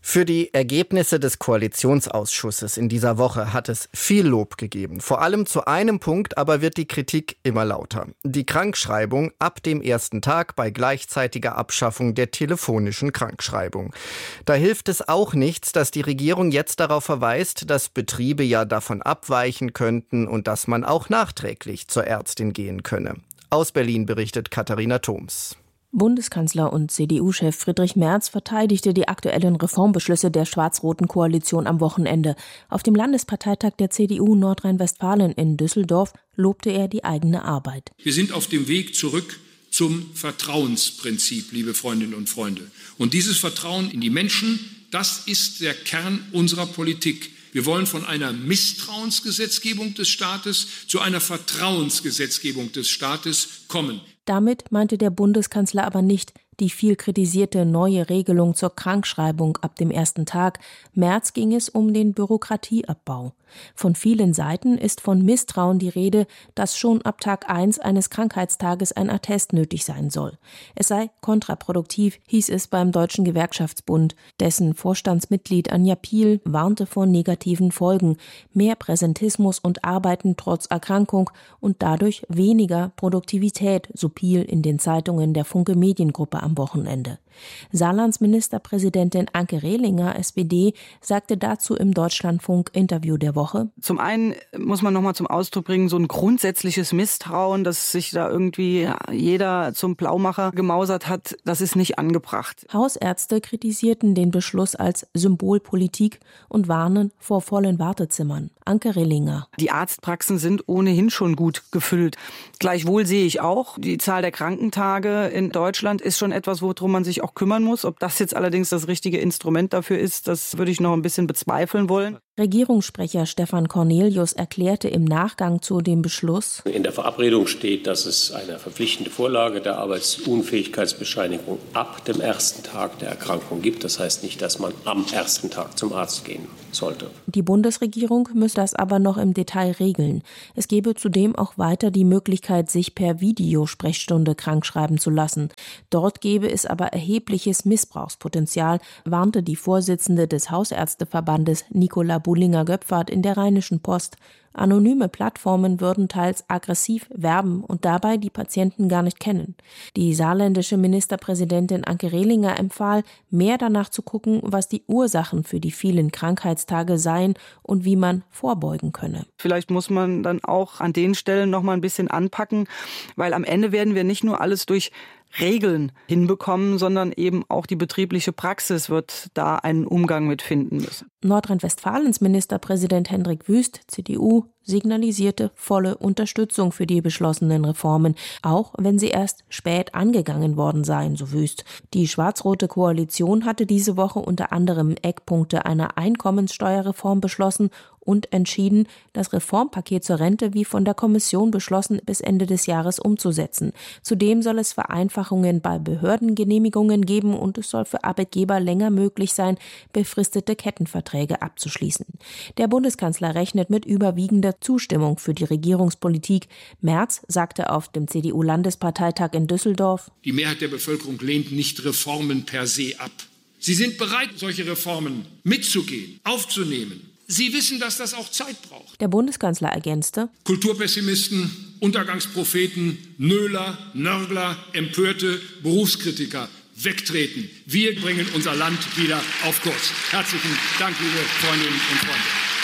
Für die Ergebnisse des Koalitionsausschusses in dieser Woche hat es viel Lob gegeben. Vor allem zu einem Punkt aber wird die Kritik immer lauter. Die Krankschreibung ab dem ersten Tag bei gleichzeitiger Abschaffung der telefonischen Krankschreibung. Da hilft es auch nichts, dass die Regierung jetzt darauf verweist, dass Betriebe ja davon abweichen könnten und dass man auch nachträglich zur Ärztin gehen könne. Aus Berlin berichtet Katharina Thoms. Bundeskanzler und C D U-Chef Friedrich Merz verteidigte die aktuellen Reformbeschlüsse der schwarz-roten Koalition am Wochenende. Auf dem Landesparteitag der C D U Nordrhein-Westfalen in Düsseldorf lobte er die eigene Arbeit. Wir sind auf dem Weg zurück zum Vertrauensprinzip, liebe Freundinnen und Freunde. Und dieses Vertrauen in die Menschen, das ist der Kern unserer Politik. Wir wollen von einer Misstrauensgesetzgebung des Staates zu einer Vertrauensgesetzgebung des Staates kommen. Damit meinte der Bundeskanzler aber nicht die viel kritisierte neue Regelung zur Krankschreibung ab dem ersten Tag. Merz ging es um den Bürokratieabbau. Von vielen Seiten ist von Misstrauen die Rede, dass schon ab Tag eins eines Krankheitstages ein Attest nötig sein soll. Es sei kontraproduktiv, hieß es beim Deutschen Gewerkschaftsbund. Dessen Vorstandsmitglied Anja Piel warnte vor negativen Folgen. Mehr Präsentismus und Arbeiten trotz Erkrankung und dadurch weniger Produktivität, so Piel in den Zeitungen der Funke Mediengruppe am Wochenende. Saarlands Ministerpräsidentin Anke Rehlinger, S P D, sagte dazu im Deutschlandfunk-Interview der Woche: Zum einen muss man noch mal zum Ausdruck bringen, so ein grundsätzliches Misstrauen, dass sich da irgendwie jeder zum Blaumacher gemausert hat, das ist nicht angebracht. Hausärzte kritisierten den Beschluss als Symbolpolitik und warnen vor vollen Wartezimmern. Anke Rehlinger: Die Arztpraxen sind ohnehin schon gut gefüllt. Gleichwohl sehe ich auch, die Zahl der Krankentage in Deutschland ist schon etwas, worum man sich auch kümmern muss. Ob das jetzt allerdings das richtige Instrument dafür ist, das würde ich noch ein bisschen bezweifeln wollen. Regierungssprecher Stefan Cornelius erklärte im Nachgang zu dem Beschluss: In der Verabredung steht, dass es eine verpflichtende Vorlage der Arbeitsunfähigkeitsbescheinigung ab dem ersten Tag der Erkrankung gibt. Das heißt nicht, dass man am ersten Tag zum Arzt gehen sollte. Die Bundesregierung müsse das aber noch im Detail regeln. Es gebe zudem auch weiter die Möglichkeit, sich per Videosprechstunde krankschreiben zu lassen. Dort gebe es aber erhebliches Missbrauchspotenzial, warnte die Vorsitzende des Hausärzteverbandes Nicola Bullinger-Göpfert in der Rheinischen Post. Anonyme Plattformen würden teils aggressiv werben und dabei die Patienten gar nicht kennen. Die saarländische Ministerpräsidentin Anke Rehlinger empfahl, mehr danach zu gucken, was die Ursachen für die vielen Krankheitstage seien und wie man vorbeugen könne. Vielleicht muss man dann auch an den Stellen noch mal ein bisschen anpacken, weil am Ende werden wir nicht nur alles durch Regeln hinbekommen, sondern eben auch die betriebliche Praxis wird da einen Umgang mit finden müssen. Nordrhein-Westfalens Ministerpräsident Hendrik Wüst, C D U, signalisierte volle Unterstützung für die beschlossenen Reformen, auch wenn sie erst spät angegangen worden seien, so Wüst. Die schwarz-rote Koalition hatte diese Woche unter anderem Eckpunkte einer Einkommenssteuerreform beschlossen und entschieden, das Reformpaket zur Rente wie von der Kommission beschlossen bis Ende des Jahres umzusetzen. Zudem soll es Vereinfachungen bei Behördengenehmigungen geben und es soll für Arbeitgeber länger möglich sein, befristete Kettenverträge abzuschließen. Der Bundeskanzler rechnet mit überwiegender Zustimmung für die Regierungspolitik. Merz sagte auf dem C D U-Landesparteitag in Düsseldorf: Die Mehrheit der Bevölkerung lehnt nicht Reformen per se ab. Sie sind bereit, solche Reformen mitzugehen, aufzunehmen. Sie wissen, dass das auch Zeit braucht. Der Bundeskanzler ergänzte: Kulturpessimisten, Untergangspropheten, Nöler, Nörgler, Empörte, Berufskritiker wegtreten. Wir bringen unser Land wieder auf Kurs. Herzlichen Dank, liebe Freundinnen und Freunde.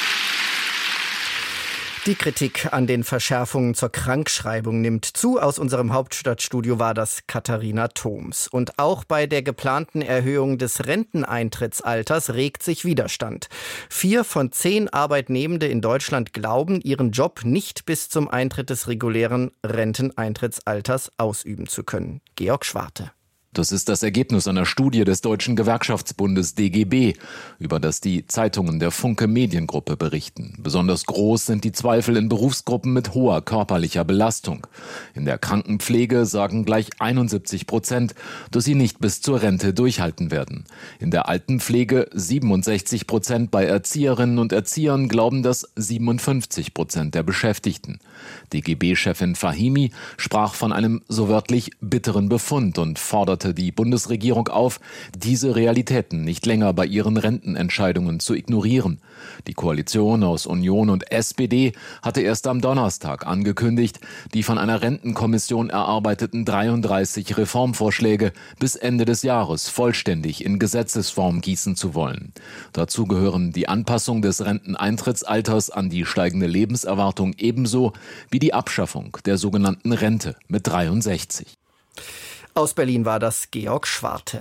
Die Kritik an den Verschärfungen zur Krankschreibung nimmt zu. Aus unserem Hauptstadtstudio war das Katharina Thoms. Und auch bei der geplanten Erhöhung des Renteneintrittsalters regt sich Widerstand. Vier von zehn Arbeitnehmende in Deutschland glauben, ihren Job nicht bis zum Eintritt des regulären Renteneintrittsalters ausüben zu können. Georg Schwarte. Das ist das Ergebnis einer Studie des Deutschen Gewerkschaftsbundes D G B, über das die Zeitungen der Funke Mediengruppe berichten. Besonders groß sind die Zweifel in Berufsgruppen mit hoher körperlicher Belastung. In der Krankenpflege sagen gleich einundsiebzig Prozent, dass sie nicht bis zur Rente durchhalten werden. In der Altenpflege siebenundsechzig Prozent, bei Erzieherinnen und Erziehern glauben das siebenundfünfzig Prozent der Beschäftigten. D G B-Chefin Fahimi sprach von einem so wörtlich bitteren Befund und forderte forderte die Bundesregierung auf, diese Realitäten nicht länger bei ihren Rentenentscheidungen zu ignorieren. Die Koalition aus Union und S P D hatte erst am Donnerstag angekündigt, die von einer Rentenkommission erarbeiteten dreiunddreißig Reformvorschläge bis Ende des Jahres vollständig in Gesetzesform gießen zu wollen. Dazu gehören die Anpassung des Renteneintrittsalters an die steigende Lebenserwartung ebenso wie die Abschaffung der sogenannten Rente mit dreiundsechzig. Aus Berlin war das Georg Schwarte.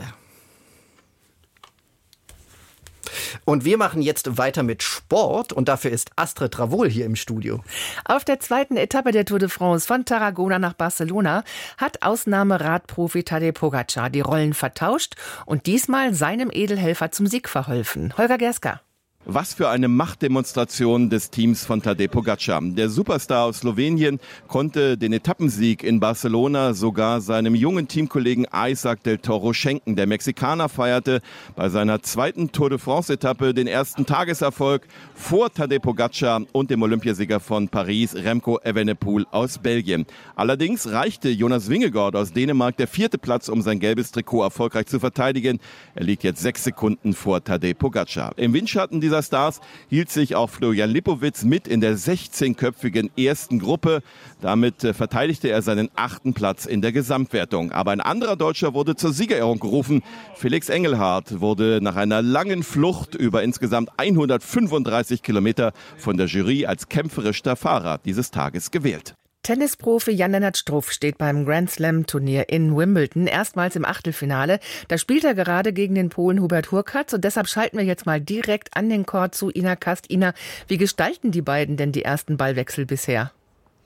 Und wir machen jetzt weiter mit Sport und dafür ist Astrid Ravoul hier im Studio. Auf der zweiten Etappe der Tour de France von Tarragona nach Barcelona hat Ausnahmeradprofi Tadej Pogačar die Rollen vertauscht und diesmal seinem Edelhelfer zum Sieg verholfen. Holger Gerska. Was für eine Machtdemonstration des Teams von Tadej Pogačar. Der Superstar aus Slowenien konnte den Etappensieg in Barcelona sogar seinem jungen Teamkollegen Isaac del Toro schenken. Der Mexikaner feierte bei seiner zweiten Tour de France-Etappe den ersten Tageserfolg vor Tadej Pogačar und dem Olympiasieger von Paris, Remco Evenepoel aus Belgien. Allerdings reichte Jonas Vingegaard aus Dänemark der vierte Platz, um sein gelbes Trikot erfolgreich zu verteidigen. Er liegt jetzt sechs Sekunden vor Tadej Pogačar. Im Windschatten dieser Stars hielt sich auch Florian Lipowitz mit in der sechzehnköpfigen ersten Gruppe. Damit äh, verteidigte er seinen achten Platz in der Gesamtwertung. Aber ein anderer Deutscher wurde zur Siegerehrung gerufen. Felix Engelhardt wurde nach einer langen Flucht über insgesamt hundertfünfunddreißig Kilometer von der Jury als kämpferischster Fahrer dieses Tages gewählt. Tennisprofi Jan-Lennart Struff steht beim Grand-Slam-Turnier in Wimbledon erstmals im Achtelfinale. Da spielt er gerade gegen den Polen Hubert Hurkacz und deshalb schalten wir jetzt mal direkt an den Court zu Ina Kast. Ina, wie gestalten die beiden denn die ersten Ballwechsel bisher?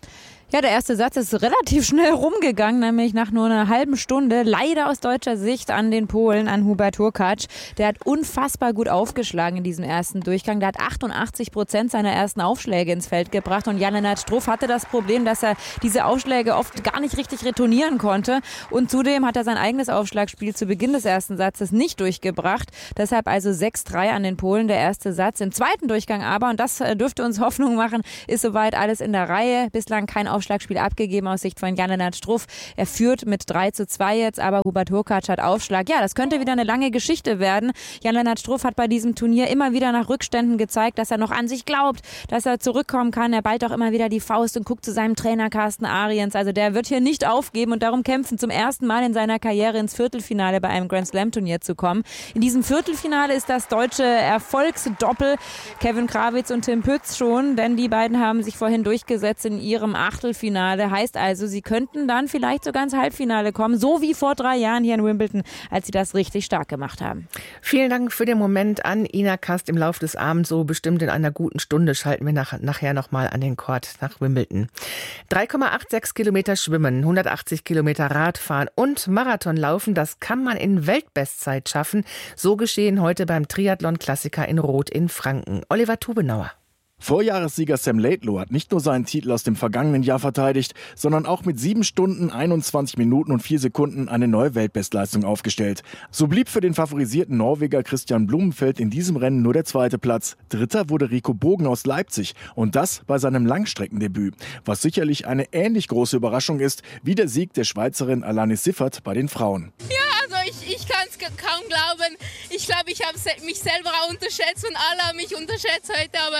Ja, der erste Satz ist relativ schnell rumgegangen, nämlich nach nur einer halben Stunde, leider aus deutscher Sicht an den Polen, an Hubert Hurkacz. Der hat unfassbar gut aufgeschlagen in diesem ersten Durchgang. Der hat achtundachtzig Prozent seiner ersten Aufschläge ins Feld gebracht und Jan-Lennart Struff hatte das Problem, dass er diese Aufschläge oft gar nicht richtig retournieren konnte und zudem hat er sein eigenes Aufschlagspiel zu Beginn des ersten Satzes nicht durchgebracht. Deshalb also sechs drei an den Polen, der erste Satz. Im zweiten Durchgang aber, und das dürfte uns Hoffnung machen, ist soweit alles in der Reihe. Bislang kein Aufschlagspiel abgegeben aus Sicht von Jan-Lennart Struff. Er führt mit drei zu zwei jetzt, aber Hubert Hurkacz hat Aufschlag. Ja, das könnte wieder eine lange Geschichte werden. Jan-Lennart Struff hat bei diesem Turnier immer wieder nach Rückständen gezeigt, dass er noch an sich glaubt, dass er zurückkommen kann. Er ballt auch immer wieder die Faust und guckt zu seinem Trainer Carsten Ariens. Also der wird hier nicht aufgeben und darum kämpfen, zum ersten Mal in seiner Karriere ins Viertelfinale bei einem Grand-Slam-Turnier zu kommen. In diesem Viertelfinale ist das deutsche Erfolgsdoppel Kevin Krawitz und Tim Pütz schon, denn die beiden haben sich vorhin durchgesetzt in ihrem Achtelfinale. Heißt also, sie könnten dann vielleicht sogar ins Halbfinale kommen, so wie vor drei Jahren hier in Wimbledon, als sie das richtig stark gemacht haben. Vielen Dank für den Moment an Ina Kast. Im Laufe des Abends, so bestimmt in einer guten Stunde, schalten wir nach, nachher nochmal an den Court nach Wimbledon. drei Komma sechsundachtzig Kilometer schwimmen, hundertachtzig Kilometer Radfahren und Marathon laufen, das kann man in Weltbestzeit schaffen. So geschehen heute beim Triathlon-Klassiker in Roth in Franken. Oliver Tubenauer. Vorjahressieger Sam Laidlow hat nicht nur seinen Titel aus dem vergangenen Jahr verteidigt, sondern auch mit sieben Stunden, einundzwanzig Minuten und vier Sekunden eine neue Weltbestleistung aufgestellt. So blieb für den favorisierten Norweger Christian Blumenfeld in diesem Rennen nur der zweite Platz. Dritter wurde Rico Bogen aus Leipzig und das bei seinem Langstreckendebüt, was sicherlich eine ähnlich große Überraschung ist wie der Sieg der Schweizerin Alanis Siffert bei den Frauen. Ja, also ich, ich kann es kaum glauben. Ich glaube, ich habe mich selber auch unterschätzt und alle haben mich unterschätzt heute, aber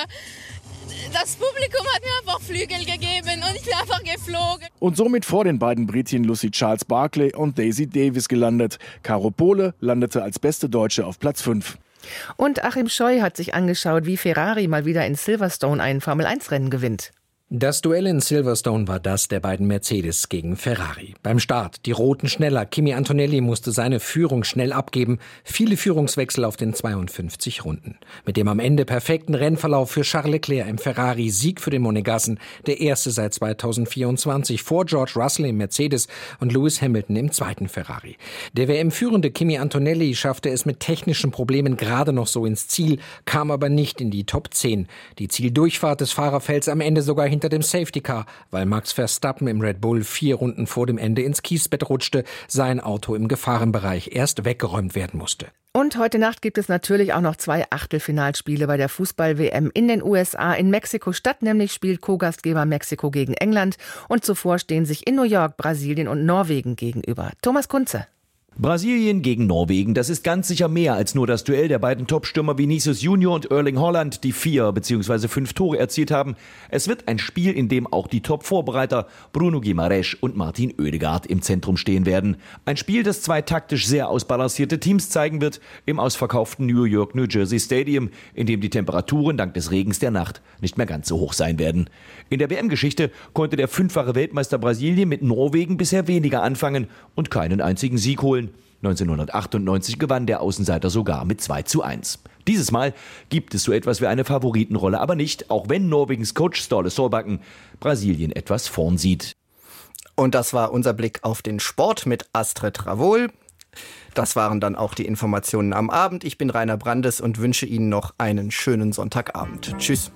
das Publikum hat mir einfach Flügel gegeben und ich bin einfach geflogen. Und somit vor den beiden Britinnen Lucy Charles Barclay und Daisy Davis gelandet. Caro Pohle landete als beste Deutsche auf Platz fünf. Und Achim Scheu hat sich angeschaut, wie Ferrari mal wieder in Silverstone ein Formel eins Rennen gewinnt. Das Duell in Silverstone war das der beiden Mercedes gegen Ferrari. Beim Start die Roten schneller. Kimi Antonelli musste seine Führung schnell abgeben. Viele Führungswechsel auf den zweiundfünfzig Runden. Mit dem am Ende perfekten Rennverlauf für Charles Leclerc im Ferrari, Sieg für den Monegassen, der erste seit zweitausendvierundzwanzig, vor George Russell im Mercedes und Lewis Hamilton im zweiten Ferrari. Der W M-führende Kimi Antonelli schaffte es mit technischen Problemen gerade noch so ins Ziel, kam aber nicht in die Top zehn. Die Zieldurchfahrt des Fahrerfelds am Ende sogar hinter dem Safety Car, weil Max Verstappen im Red Bull vier Runden vor dem Ende ins Kiesbett rutschte, sein Auto im Gefahrenbereich erst weggeräumt werden musste. Und heute Nacht gibt es natürlich auch noch zwei Achtelfinalspiele bei der Fußball-W M in den U S A. In Mexiko-Stadt nämlich spielt Co-Gastgeber Mexiko gegen England und zuvor stehen sich in New York Brasilien und Norwegen gegenüber. Thomas Kunze. Brasilien gegen Norwegen, das ist ganz sicher mehr als nur das Duell der beiden Topstürmer Vinicius Junior und Erling Haaland, die vier bzw. fünf Tore erzielt haben. Es wird ein Spiel, in dem auch die Top-Vorbereiter Bruno Guimaraes und Martin Oedegaard im Zentrum stehen werden. Ein Spiel, das zwei taktisch sehr ausbalancierte Teams zeigen wird im ausverkauften New York New Jersey Stadium, in dem die Temperaturen dank des Regens der Nacht nicht mehr ganz so hoch sein werden. In der W M-Geschichte konnte der fünffache Weltmeister Brasilien mit Norwegen bisher weniger anfangen und keinen einzigen Sieg holen. neunzehnhundertachtundneunzig gewann der Außenseiter sogar mit zwei zu eins. Dieses Mal gibt es so etwas wie eine Favoritenrolle, aber nicht, auch wenn Norwegens Coach Ståle Solbakken Brasilien etwas vorn sieht. Und das war unser Blick auf den Sport mit Astrid Ravohl. Das waren dann auch die Informationen am Abend. Ich bin Rainer Brandes und wünsche Ihnen noch einen schönen Sonntagabend. Tschüss.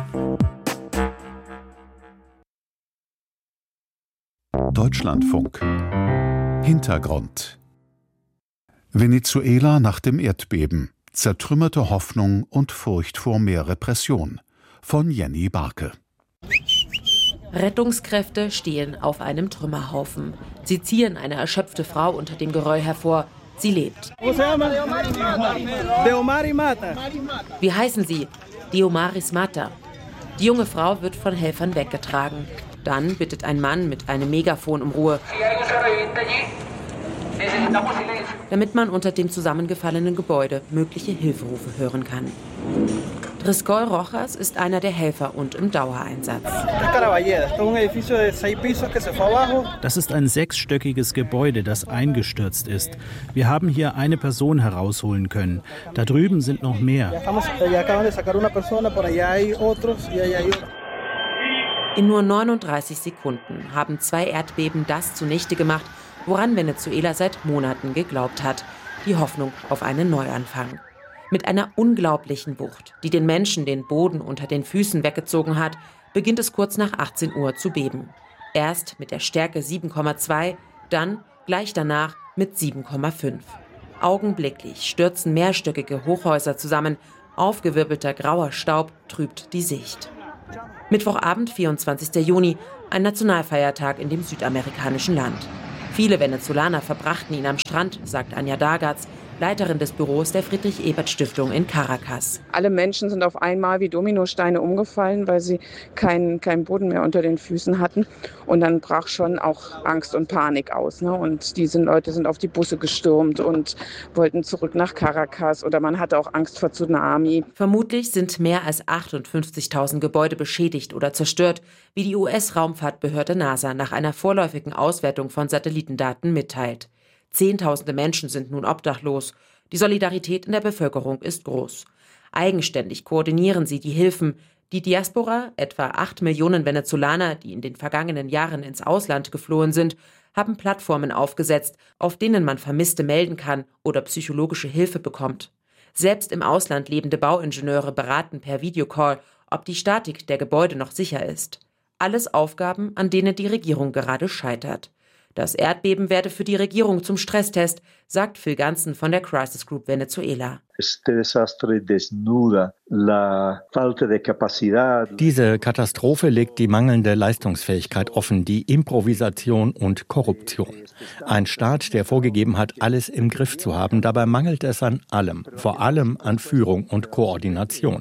Deutschlandfunk. Hintergrund. Venezuela nach dem Erdbeben. Zertrümmerte Hoffnung und Furcht vor mehr Repression. Von Jenny Barke. Rettungskräfte stehen auf einem Trümmerhaufen. Sie ziehen eine erschöpfte Frau unter dem Geröll hervor. Sie lebt. Wie heißen sie? Diomaris Mata. Die junge Frau wird von Helfern weggetragen. Dann bittet ein Mann mit einem Megafon um Ruhe, damit man unter dem zusammengefallenen Gebäude mögliche Hilferufe hören kann. Driscoll Rojas ist einer der Helfer und im Dauereinsatz. Das ist ein sechsstöckiges Gebäude, das eingestürzt ist. Wir haben hier eine Person herausholen können. Da drüben sind noch mehr. In nur neununddreißig Sekunden haben zwei Erdbeben das zunichte gemacht, woran Venezuela seit Monaten geglaubt hat: die Hoffnung auf einen Neuanfang. Mit einer unglaublichen Wucht, die den Menschen den Boden unter den Füßen weggezogen hat, beginnt es kurz nach achtzehn Uhr zu beben. Erst mit der Stärke sieben Komma zwei, dann gleich danach mit sieben Komma fünf. Augenblicklich stürzen mehrstöckige Hochhäuser zusammen, aufgewirbelter grauer Staub trübt die Sicht. Mittwochabend, vierundzwanzigster Juni, ein Nationalfeiertag in dem südamerikanischen Land. Viele Venezolaner verbrachten ihn am Strand, sagt Anja Dagatz, Leiterin des Büros der Friedrich-Ebert-Stiftung in Caracas. Alle Menschen sind auf einmal wie Dominosteine umgefallen, weil sie keinen keinen Boden mehr unter den Füßen hatten. Und dann brach schon auch Angst und Panik aus. Ne? Und diese Leute sind auf die Busse gestürmt und wollten zurück nach Caracas. Oder man hatte auch Angst vor Tsunami. Vermutlich sind mehr als achtundfünfzigtausend Gebäude beschädigt oder zerstört, wie die U S-Raumfahrtbehörde NASA nach einer vorläufigen Auswertung von Satellitendaten mitteilt. Zehntausende Menschen sind nun obdachlos. Die Solidarität in der Bevölkerung ist groß. Eigenständig koordinieren sie die Hilfen. Die Diaspora, etwa acht Millionen Venezolaner, die in den vergangenen Jahren ins Ausland geflohen sind, haben Plattformen aufgesetzt, auf denen man Vermisste melden kann oder psychologische Hilfe bekommt. Selbst im Ausland lebende Bauingenieure beraten per Videocall, ob die Statik der Gebäude noch sicher ist. Alles Aufgaben, an denen die Regierung gerade scheitert. Das Erdbeben werde für die Regierung zum Stresstest, sagt Phil Ganzen von der Crisis Group Venezuela. Diese Katastrophe legt die mangelnde Leistungsfähigkeit offen, die Improvisation und Korruption. Ein Staat, der vorgegeben hat, alles im Griff zu haben, dabei mangelt es an allem, vor allem an Führung und Koordination.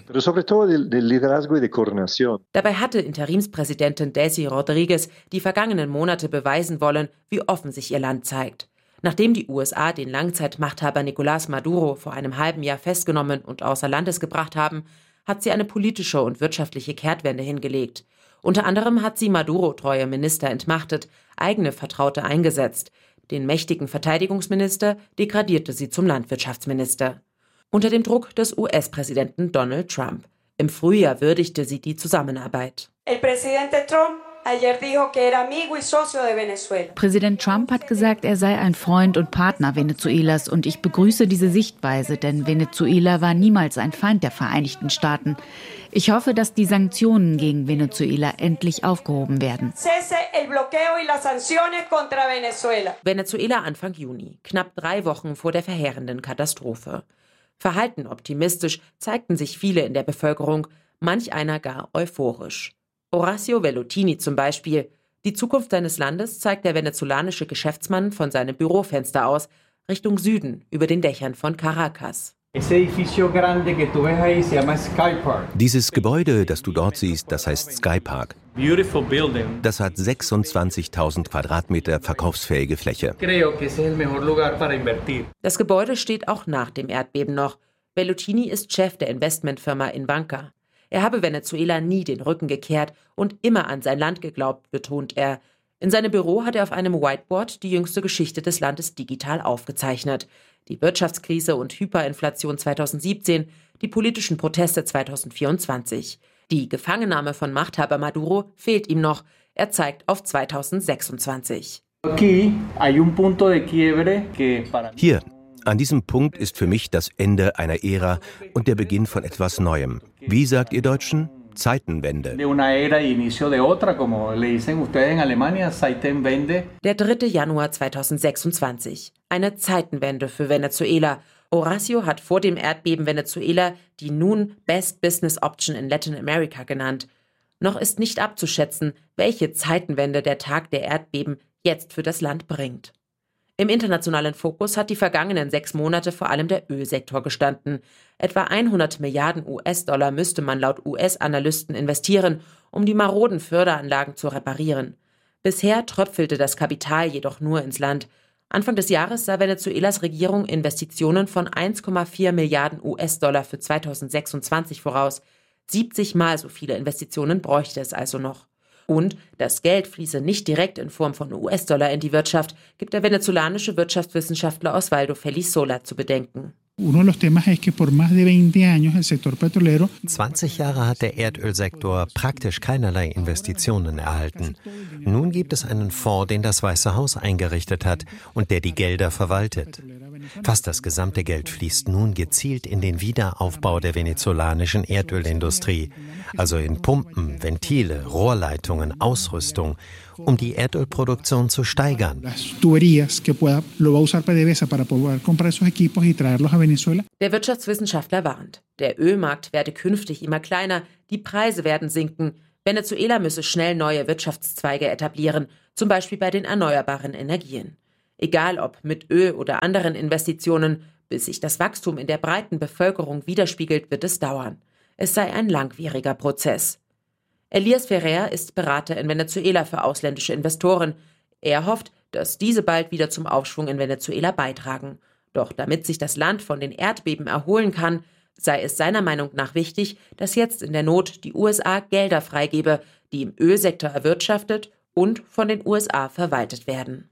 Dabei hatte Interimspräsidentin Desi Rodriguez die vergangenen Monate beweisen wollen, wie offen sich ihr Land zeigt. Nachdem die U S A den Langzeitmachthaber Nicolás Maduro vor einem halben Jahr festgenommen und außer Landes gebracht haben, hat sie eine politische und wirtschaftliche Kehrtwende hingelegt. Unter anderem hat sie Maduro-treue Minister entmachtet, eigene Vertraute eingesetzt. Den mächtigen Verteidigungsminister degradierte sie zum Landwirtschaftsminister. Unter dem Druck des U S-Präsidenten Donald Trump. Im Frühjahr würdigte sie die Zusammenarbeit. El presidente Trump Präsident Trump hat gesagt, er sei ein Freund und Partner Venezuelas und ich begrüße diese Sichtweise, denn Venezuela war niemals ein Feind der Vereinigten Staaten. Ich hoffe, dass die Sanktionen gegen Venezuela endlich aufgehoben werden. Venezuela Anfang Juni, knapp drei Wochen vor der verheerenden Katastrophe. Verhalten optimistisch zeigten sich viele in der Bevölkerung, manch einer gar euphorisch. Horacio Vellutini zum Beispiel. Die Zukunft seines Landes zeigt der venezolanische Geschäftsmann von seinem Bürofenster aus. Richtung Süden über den Dächern von Caracas. Dieses Gebäude, das du dort siehst, das heißt Sky Park. Das hat sechsundzwanzigtausend Quadratmeter verkaufsfähige Fläche. Das Gebäude steht auch nach dem Erdbeben noch. Bellutini ist Chef der Investmentfirma Inbanca. Er habe Venezuela nie den Rücken gekehrt und immer an sein Land geglaubt, betont er. In seinem Büro hat er auf einem Whiteboard die jüngste Geschichte des Landes digital aufgezeichnet. Die Wirtschaftskrise und Hyperinflation zweitausendsiebzehn, die politischen Proteste zweitausendvierundzwanzig. Die Gefangennahme von Machthaber Maduro fehlt ihm noch. Er zeigt auf zweitausendsechsundzwanzig. Hier, an diesem Punkt ist für mich das Ende einer Ära und der Beginn von etwas Neuem. Wie sagt ihr Deutschen? Zeitenwende. Der dritte Januar zweitausendsechsundzwanzig. Eine Zeitenwende für Venezuela. Horacio hat vor dem Erdbeben Venezuela die nun Best Business Option in Latin America genannt. Noch ist nicht abzuschätzen, welche Zeitenwende der Tag der Erdbeben jetzt für das Land bringt. Im internationalen Fokus hat die vergangenen sechs Monate vor allem der Ölsektor gestanden. Etwa hundert Milliarden U S-Dollar müsste man laut U S-Analysten investieren, um die maroden Förderanlagen zu reparieren. Bisher tröpfelte das Kapital jedoch nur ins Land. Anfang des Jahres sah Venezuelas Regierung Investitionen von eins Komma vier Milliarden U S-Dollar für zweitausendsechsundzwanzig voraus. siebzig Mal so viele Investitionen bräuchte es also noch. Und das Geld fließe nicht direkt in Form von U S-Dollar in die Wirtschaft, gibt der venezolanische Wirtschaftswissenschaftler Osvaldo Felisola zu bedenken. zwanzig Jahre hat der Erdölsektor praktisch keinerlei Investitionen erhalten. Nun gibt es einen Fonds, den das Weiße Haus eingerichtet hat und der die Gelder verwaltet. Fast das gesamte Geld fließt nun gezielt in den Wiederaufbau der venezolanischen Erdölindustrie, also in Pumpen, Ventile, Rohrleitungen, Ausrüstung, um die Erdölproduktion zu steigern. Der Wirtschaftswissenschaftler warnt, der Ölmarkt werde künftig immer kleiner, die Preise werden sinken. Venezuela müsse schnell neue Wirtschaftszweige etablieren, zum Beispiel bei den erneuerbaren Energien. Egal ob mit Öl oder anderen Investitionen, bis sich das Wachstum in der breiten Bevölkerung widerspiegelt, wird es dauern. Es sei ein langwieriger Prozess. Elias Ferrer ist Berater in Venezuela für ausländische Investoren. Er hofft, dass diese bald wieder zum Aufschwung in Venezuela beitragen. Doch damit sich das Land von den Erdbeben erholen kann, sei es seiner Meinung nach wichtig, dass jetzt in der Not die U S A Gelder freigebe, die im Ölsektor erwirtschaftet und von den U S A verwaltet werden.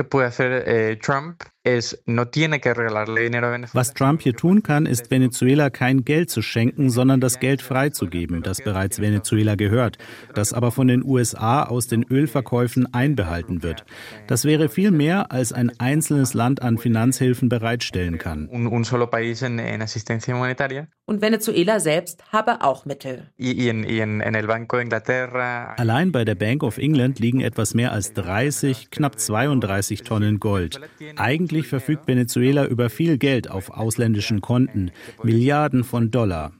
Was Trump hier tun kann, ist Venezuela kein Geld zu schenken, sondern das Geld freizugeben, das bereits Venezuela gehört, das aber von den U S A aus den Ölverkäufen einbehalten wird. Das wäre viel mehr, als ein einzelnes Land an Finanzhilfen bereitstellen kann. Und Venezuela selbst habe auch Mittel. Allein bei der Bank of England liegen etwas mehr als dreißig, knapp zweiunddreißig Tonnen Gold. Eigentlich verfügt Venezuela über viel Geld auf ausländischen Konten, Milliarden von Dollar.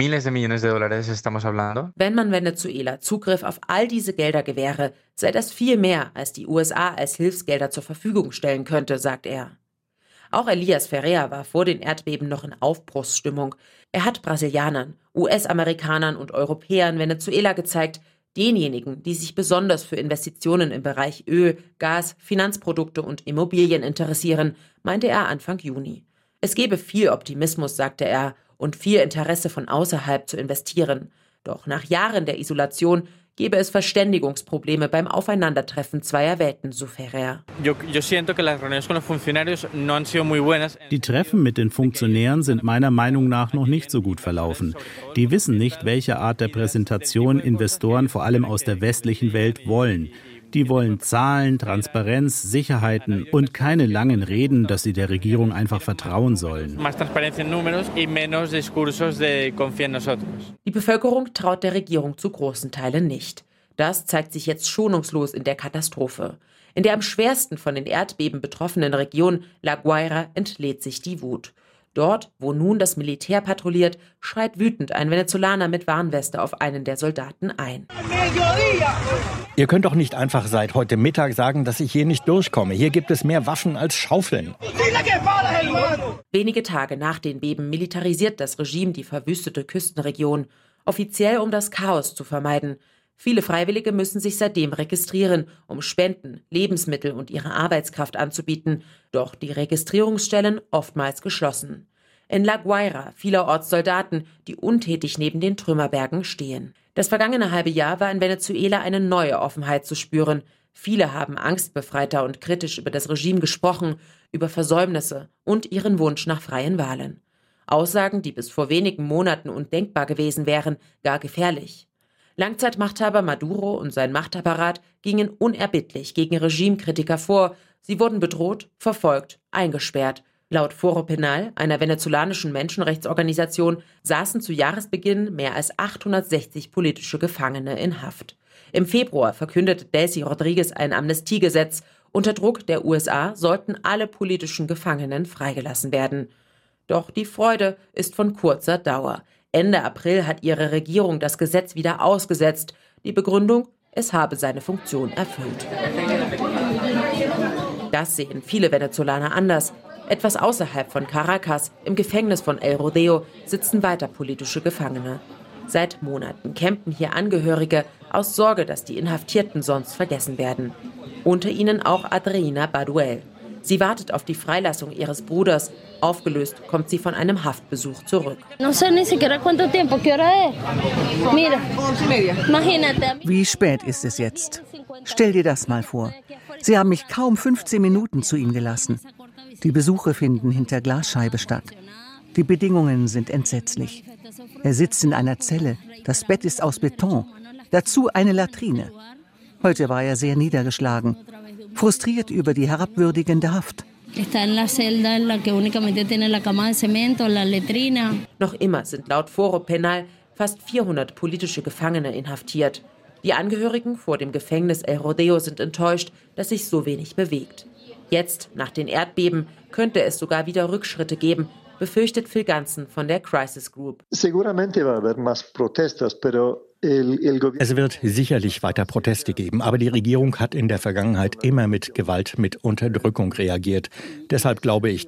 Wenn man Venezuela Zugriff auf all diese Gelder gewähre, sei das viel mehr, als die U S A als Hilfsgelder zur Verfügung stellen könnte, sagt er. Auch Elias Ferrer war vor den Erdbeben noch in Aufbruchsstimmung. Er hat Brasilianern, U S-Amerikanern und Europäern Venezuela gezeigt, denjenigen, die sich besonders für Investitionen im Bereich Öl, Gas, Finanzprodukte und Immobilien interessieren, meinte er Anfang Juni. Es gebe viel Optimismus, sagte er, und viel Interesse von außerhalb zu investieren. Doch nach Jahren der Isolation gebe es Verständigungsprobleme beim Aufeinandertreffen zweier Welten, so Ferrer. Die Treffen mit den Funktionären sind meiner Meinung nach noch nicht so gut verlaufen. Die wissen nicht, welche Art der Präsentation Investoren vor allem aus der westlichen Welt wollen. Die wollen Zahlen, Transparenz, Sicherheiten und keine langen Reden, dass sie der Regierung einfach vertrauen sollen. Die Bevölkerung traut der Regierung zu großen Teilen nicht. Das zeigt sich jetzt schonungslos in der Katastrophe. In der am schwersten von den Erdbeben betroffenen Region La Guaira entlädt sich die Wut. Dort, wo nun das Militär patrouilliert, schreit wütend ein Venezolaner mit Warnweste auf einen der Soldaten ein. Ihr könnt doch nicht einfach seit heute Mittag sagen, dass ich hier nicht durchkomme. Hier gibt es mehr Waffen als Schaufeln. Wenige Tage nach den Beben militarisiert das Regime die verwüstete Küstenregion, offiziell um das Chaos zu vermeiden. Viele Freiwillige müssen sich seitdem registrieren, um Spenden, Lebensmittel und ihre Arbeitskraft anzubieten, doch die Registrierungsstellen oftmals geschlossen. In La Guaira vielerorts Soldaten, die untätig neben den Trümmerbergen stehen. Das vergangene halbe Jahr war in Venezuela eine neue Offenheit zu spüren. Viele haben angstbefreiter und kritisch über das Regime gesprochen, über Versäumnisse und ihren Wunsch nach freien Wahlen. Aussagen, die bis vor wenigen Monaten undenkbar gewesen wären, gar gefährlich. Langzeitmachthaber Maduro und sein Machtapparat gingen unerbittlich gegen Regimekritiker vor. Sie wurden bedroht, verfolgt, eingesperrt. Laut Foro Penal, einer venezolanischen Menschenrechtsorganisation, saßen zu Jahresbeginn mehr als achthundertsechzig politische Gefangene in Haft. Im Februar verkündete Delcy Rodriguez ein Amnestiegesetz. Unter Druck der U S A sollten alle politischen Gefangenen freigelassen werden. Doch die Freude ist von kurzer Dauer. Ende April hat ihre Regierung das Gesetz wieder ausgesetzt. Die Begründung, es habe seine Funktion erfüllt. Das sehen viele Venezolaner anders. Etwas außerhalb von Caracas, im Gefängnis von El Rodeo, sitzen weiter politische Gefangene. Seit Monaten campen hier Angehörige aus Sorge, dass die Inhaftierten sonst vergessen werden. Unter ihnen auch Adriana Baduel. Sie wartet auf die Freilassung ihres Bruders. Aufgelöst kommt sie von einem Haftbesuch zurück. Wie spät ist es jetzt? Stell dir das mal vor. Sie haben mich kaum fünfzehn Minuten zu ihm gelassen. Die Besuche finden hinter Glasscheibe statt. Die Bedingungen sind entsetzlich. Er sitzt in einer Zelle. Das Bett ist aus Beton. Dazu eine Latrine. Heute war er sehr niedergeschlagen. Frustriert über die herabwürdigende Haft. Noch immer sind laut Foro Penal fast vierhundert politische Gefangene inhaftiert. Die Angehörigen vor dem Gefängnis El Rodeo sind enttäuscht, dass sich so wenig bewegt. Jetzt, nach den Erdbeben, könnte es sogar wieder Rückschritte geben, befürchtet Phil Ganzen von der Crisis Group. Es wird sicherlich weiter Proteste geben, aber die Regierung hat in der Vergangenheit immer mit Gewalt, mit Unterdrückung reagiert. Deshalb glaube ich,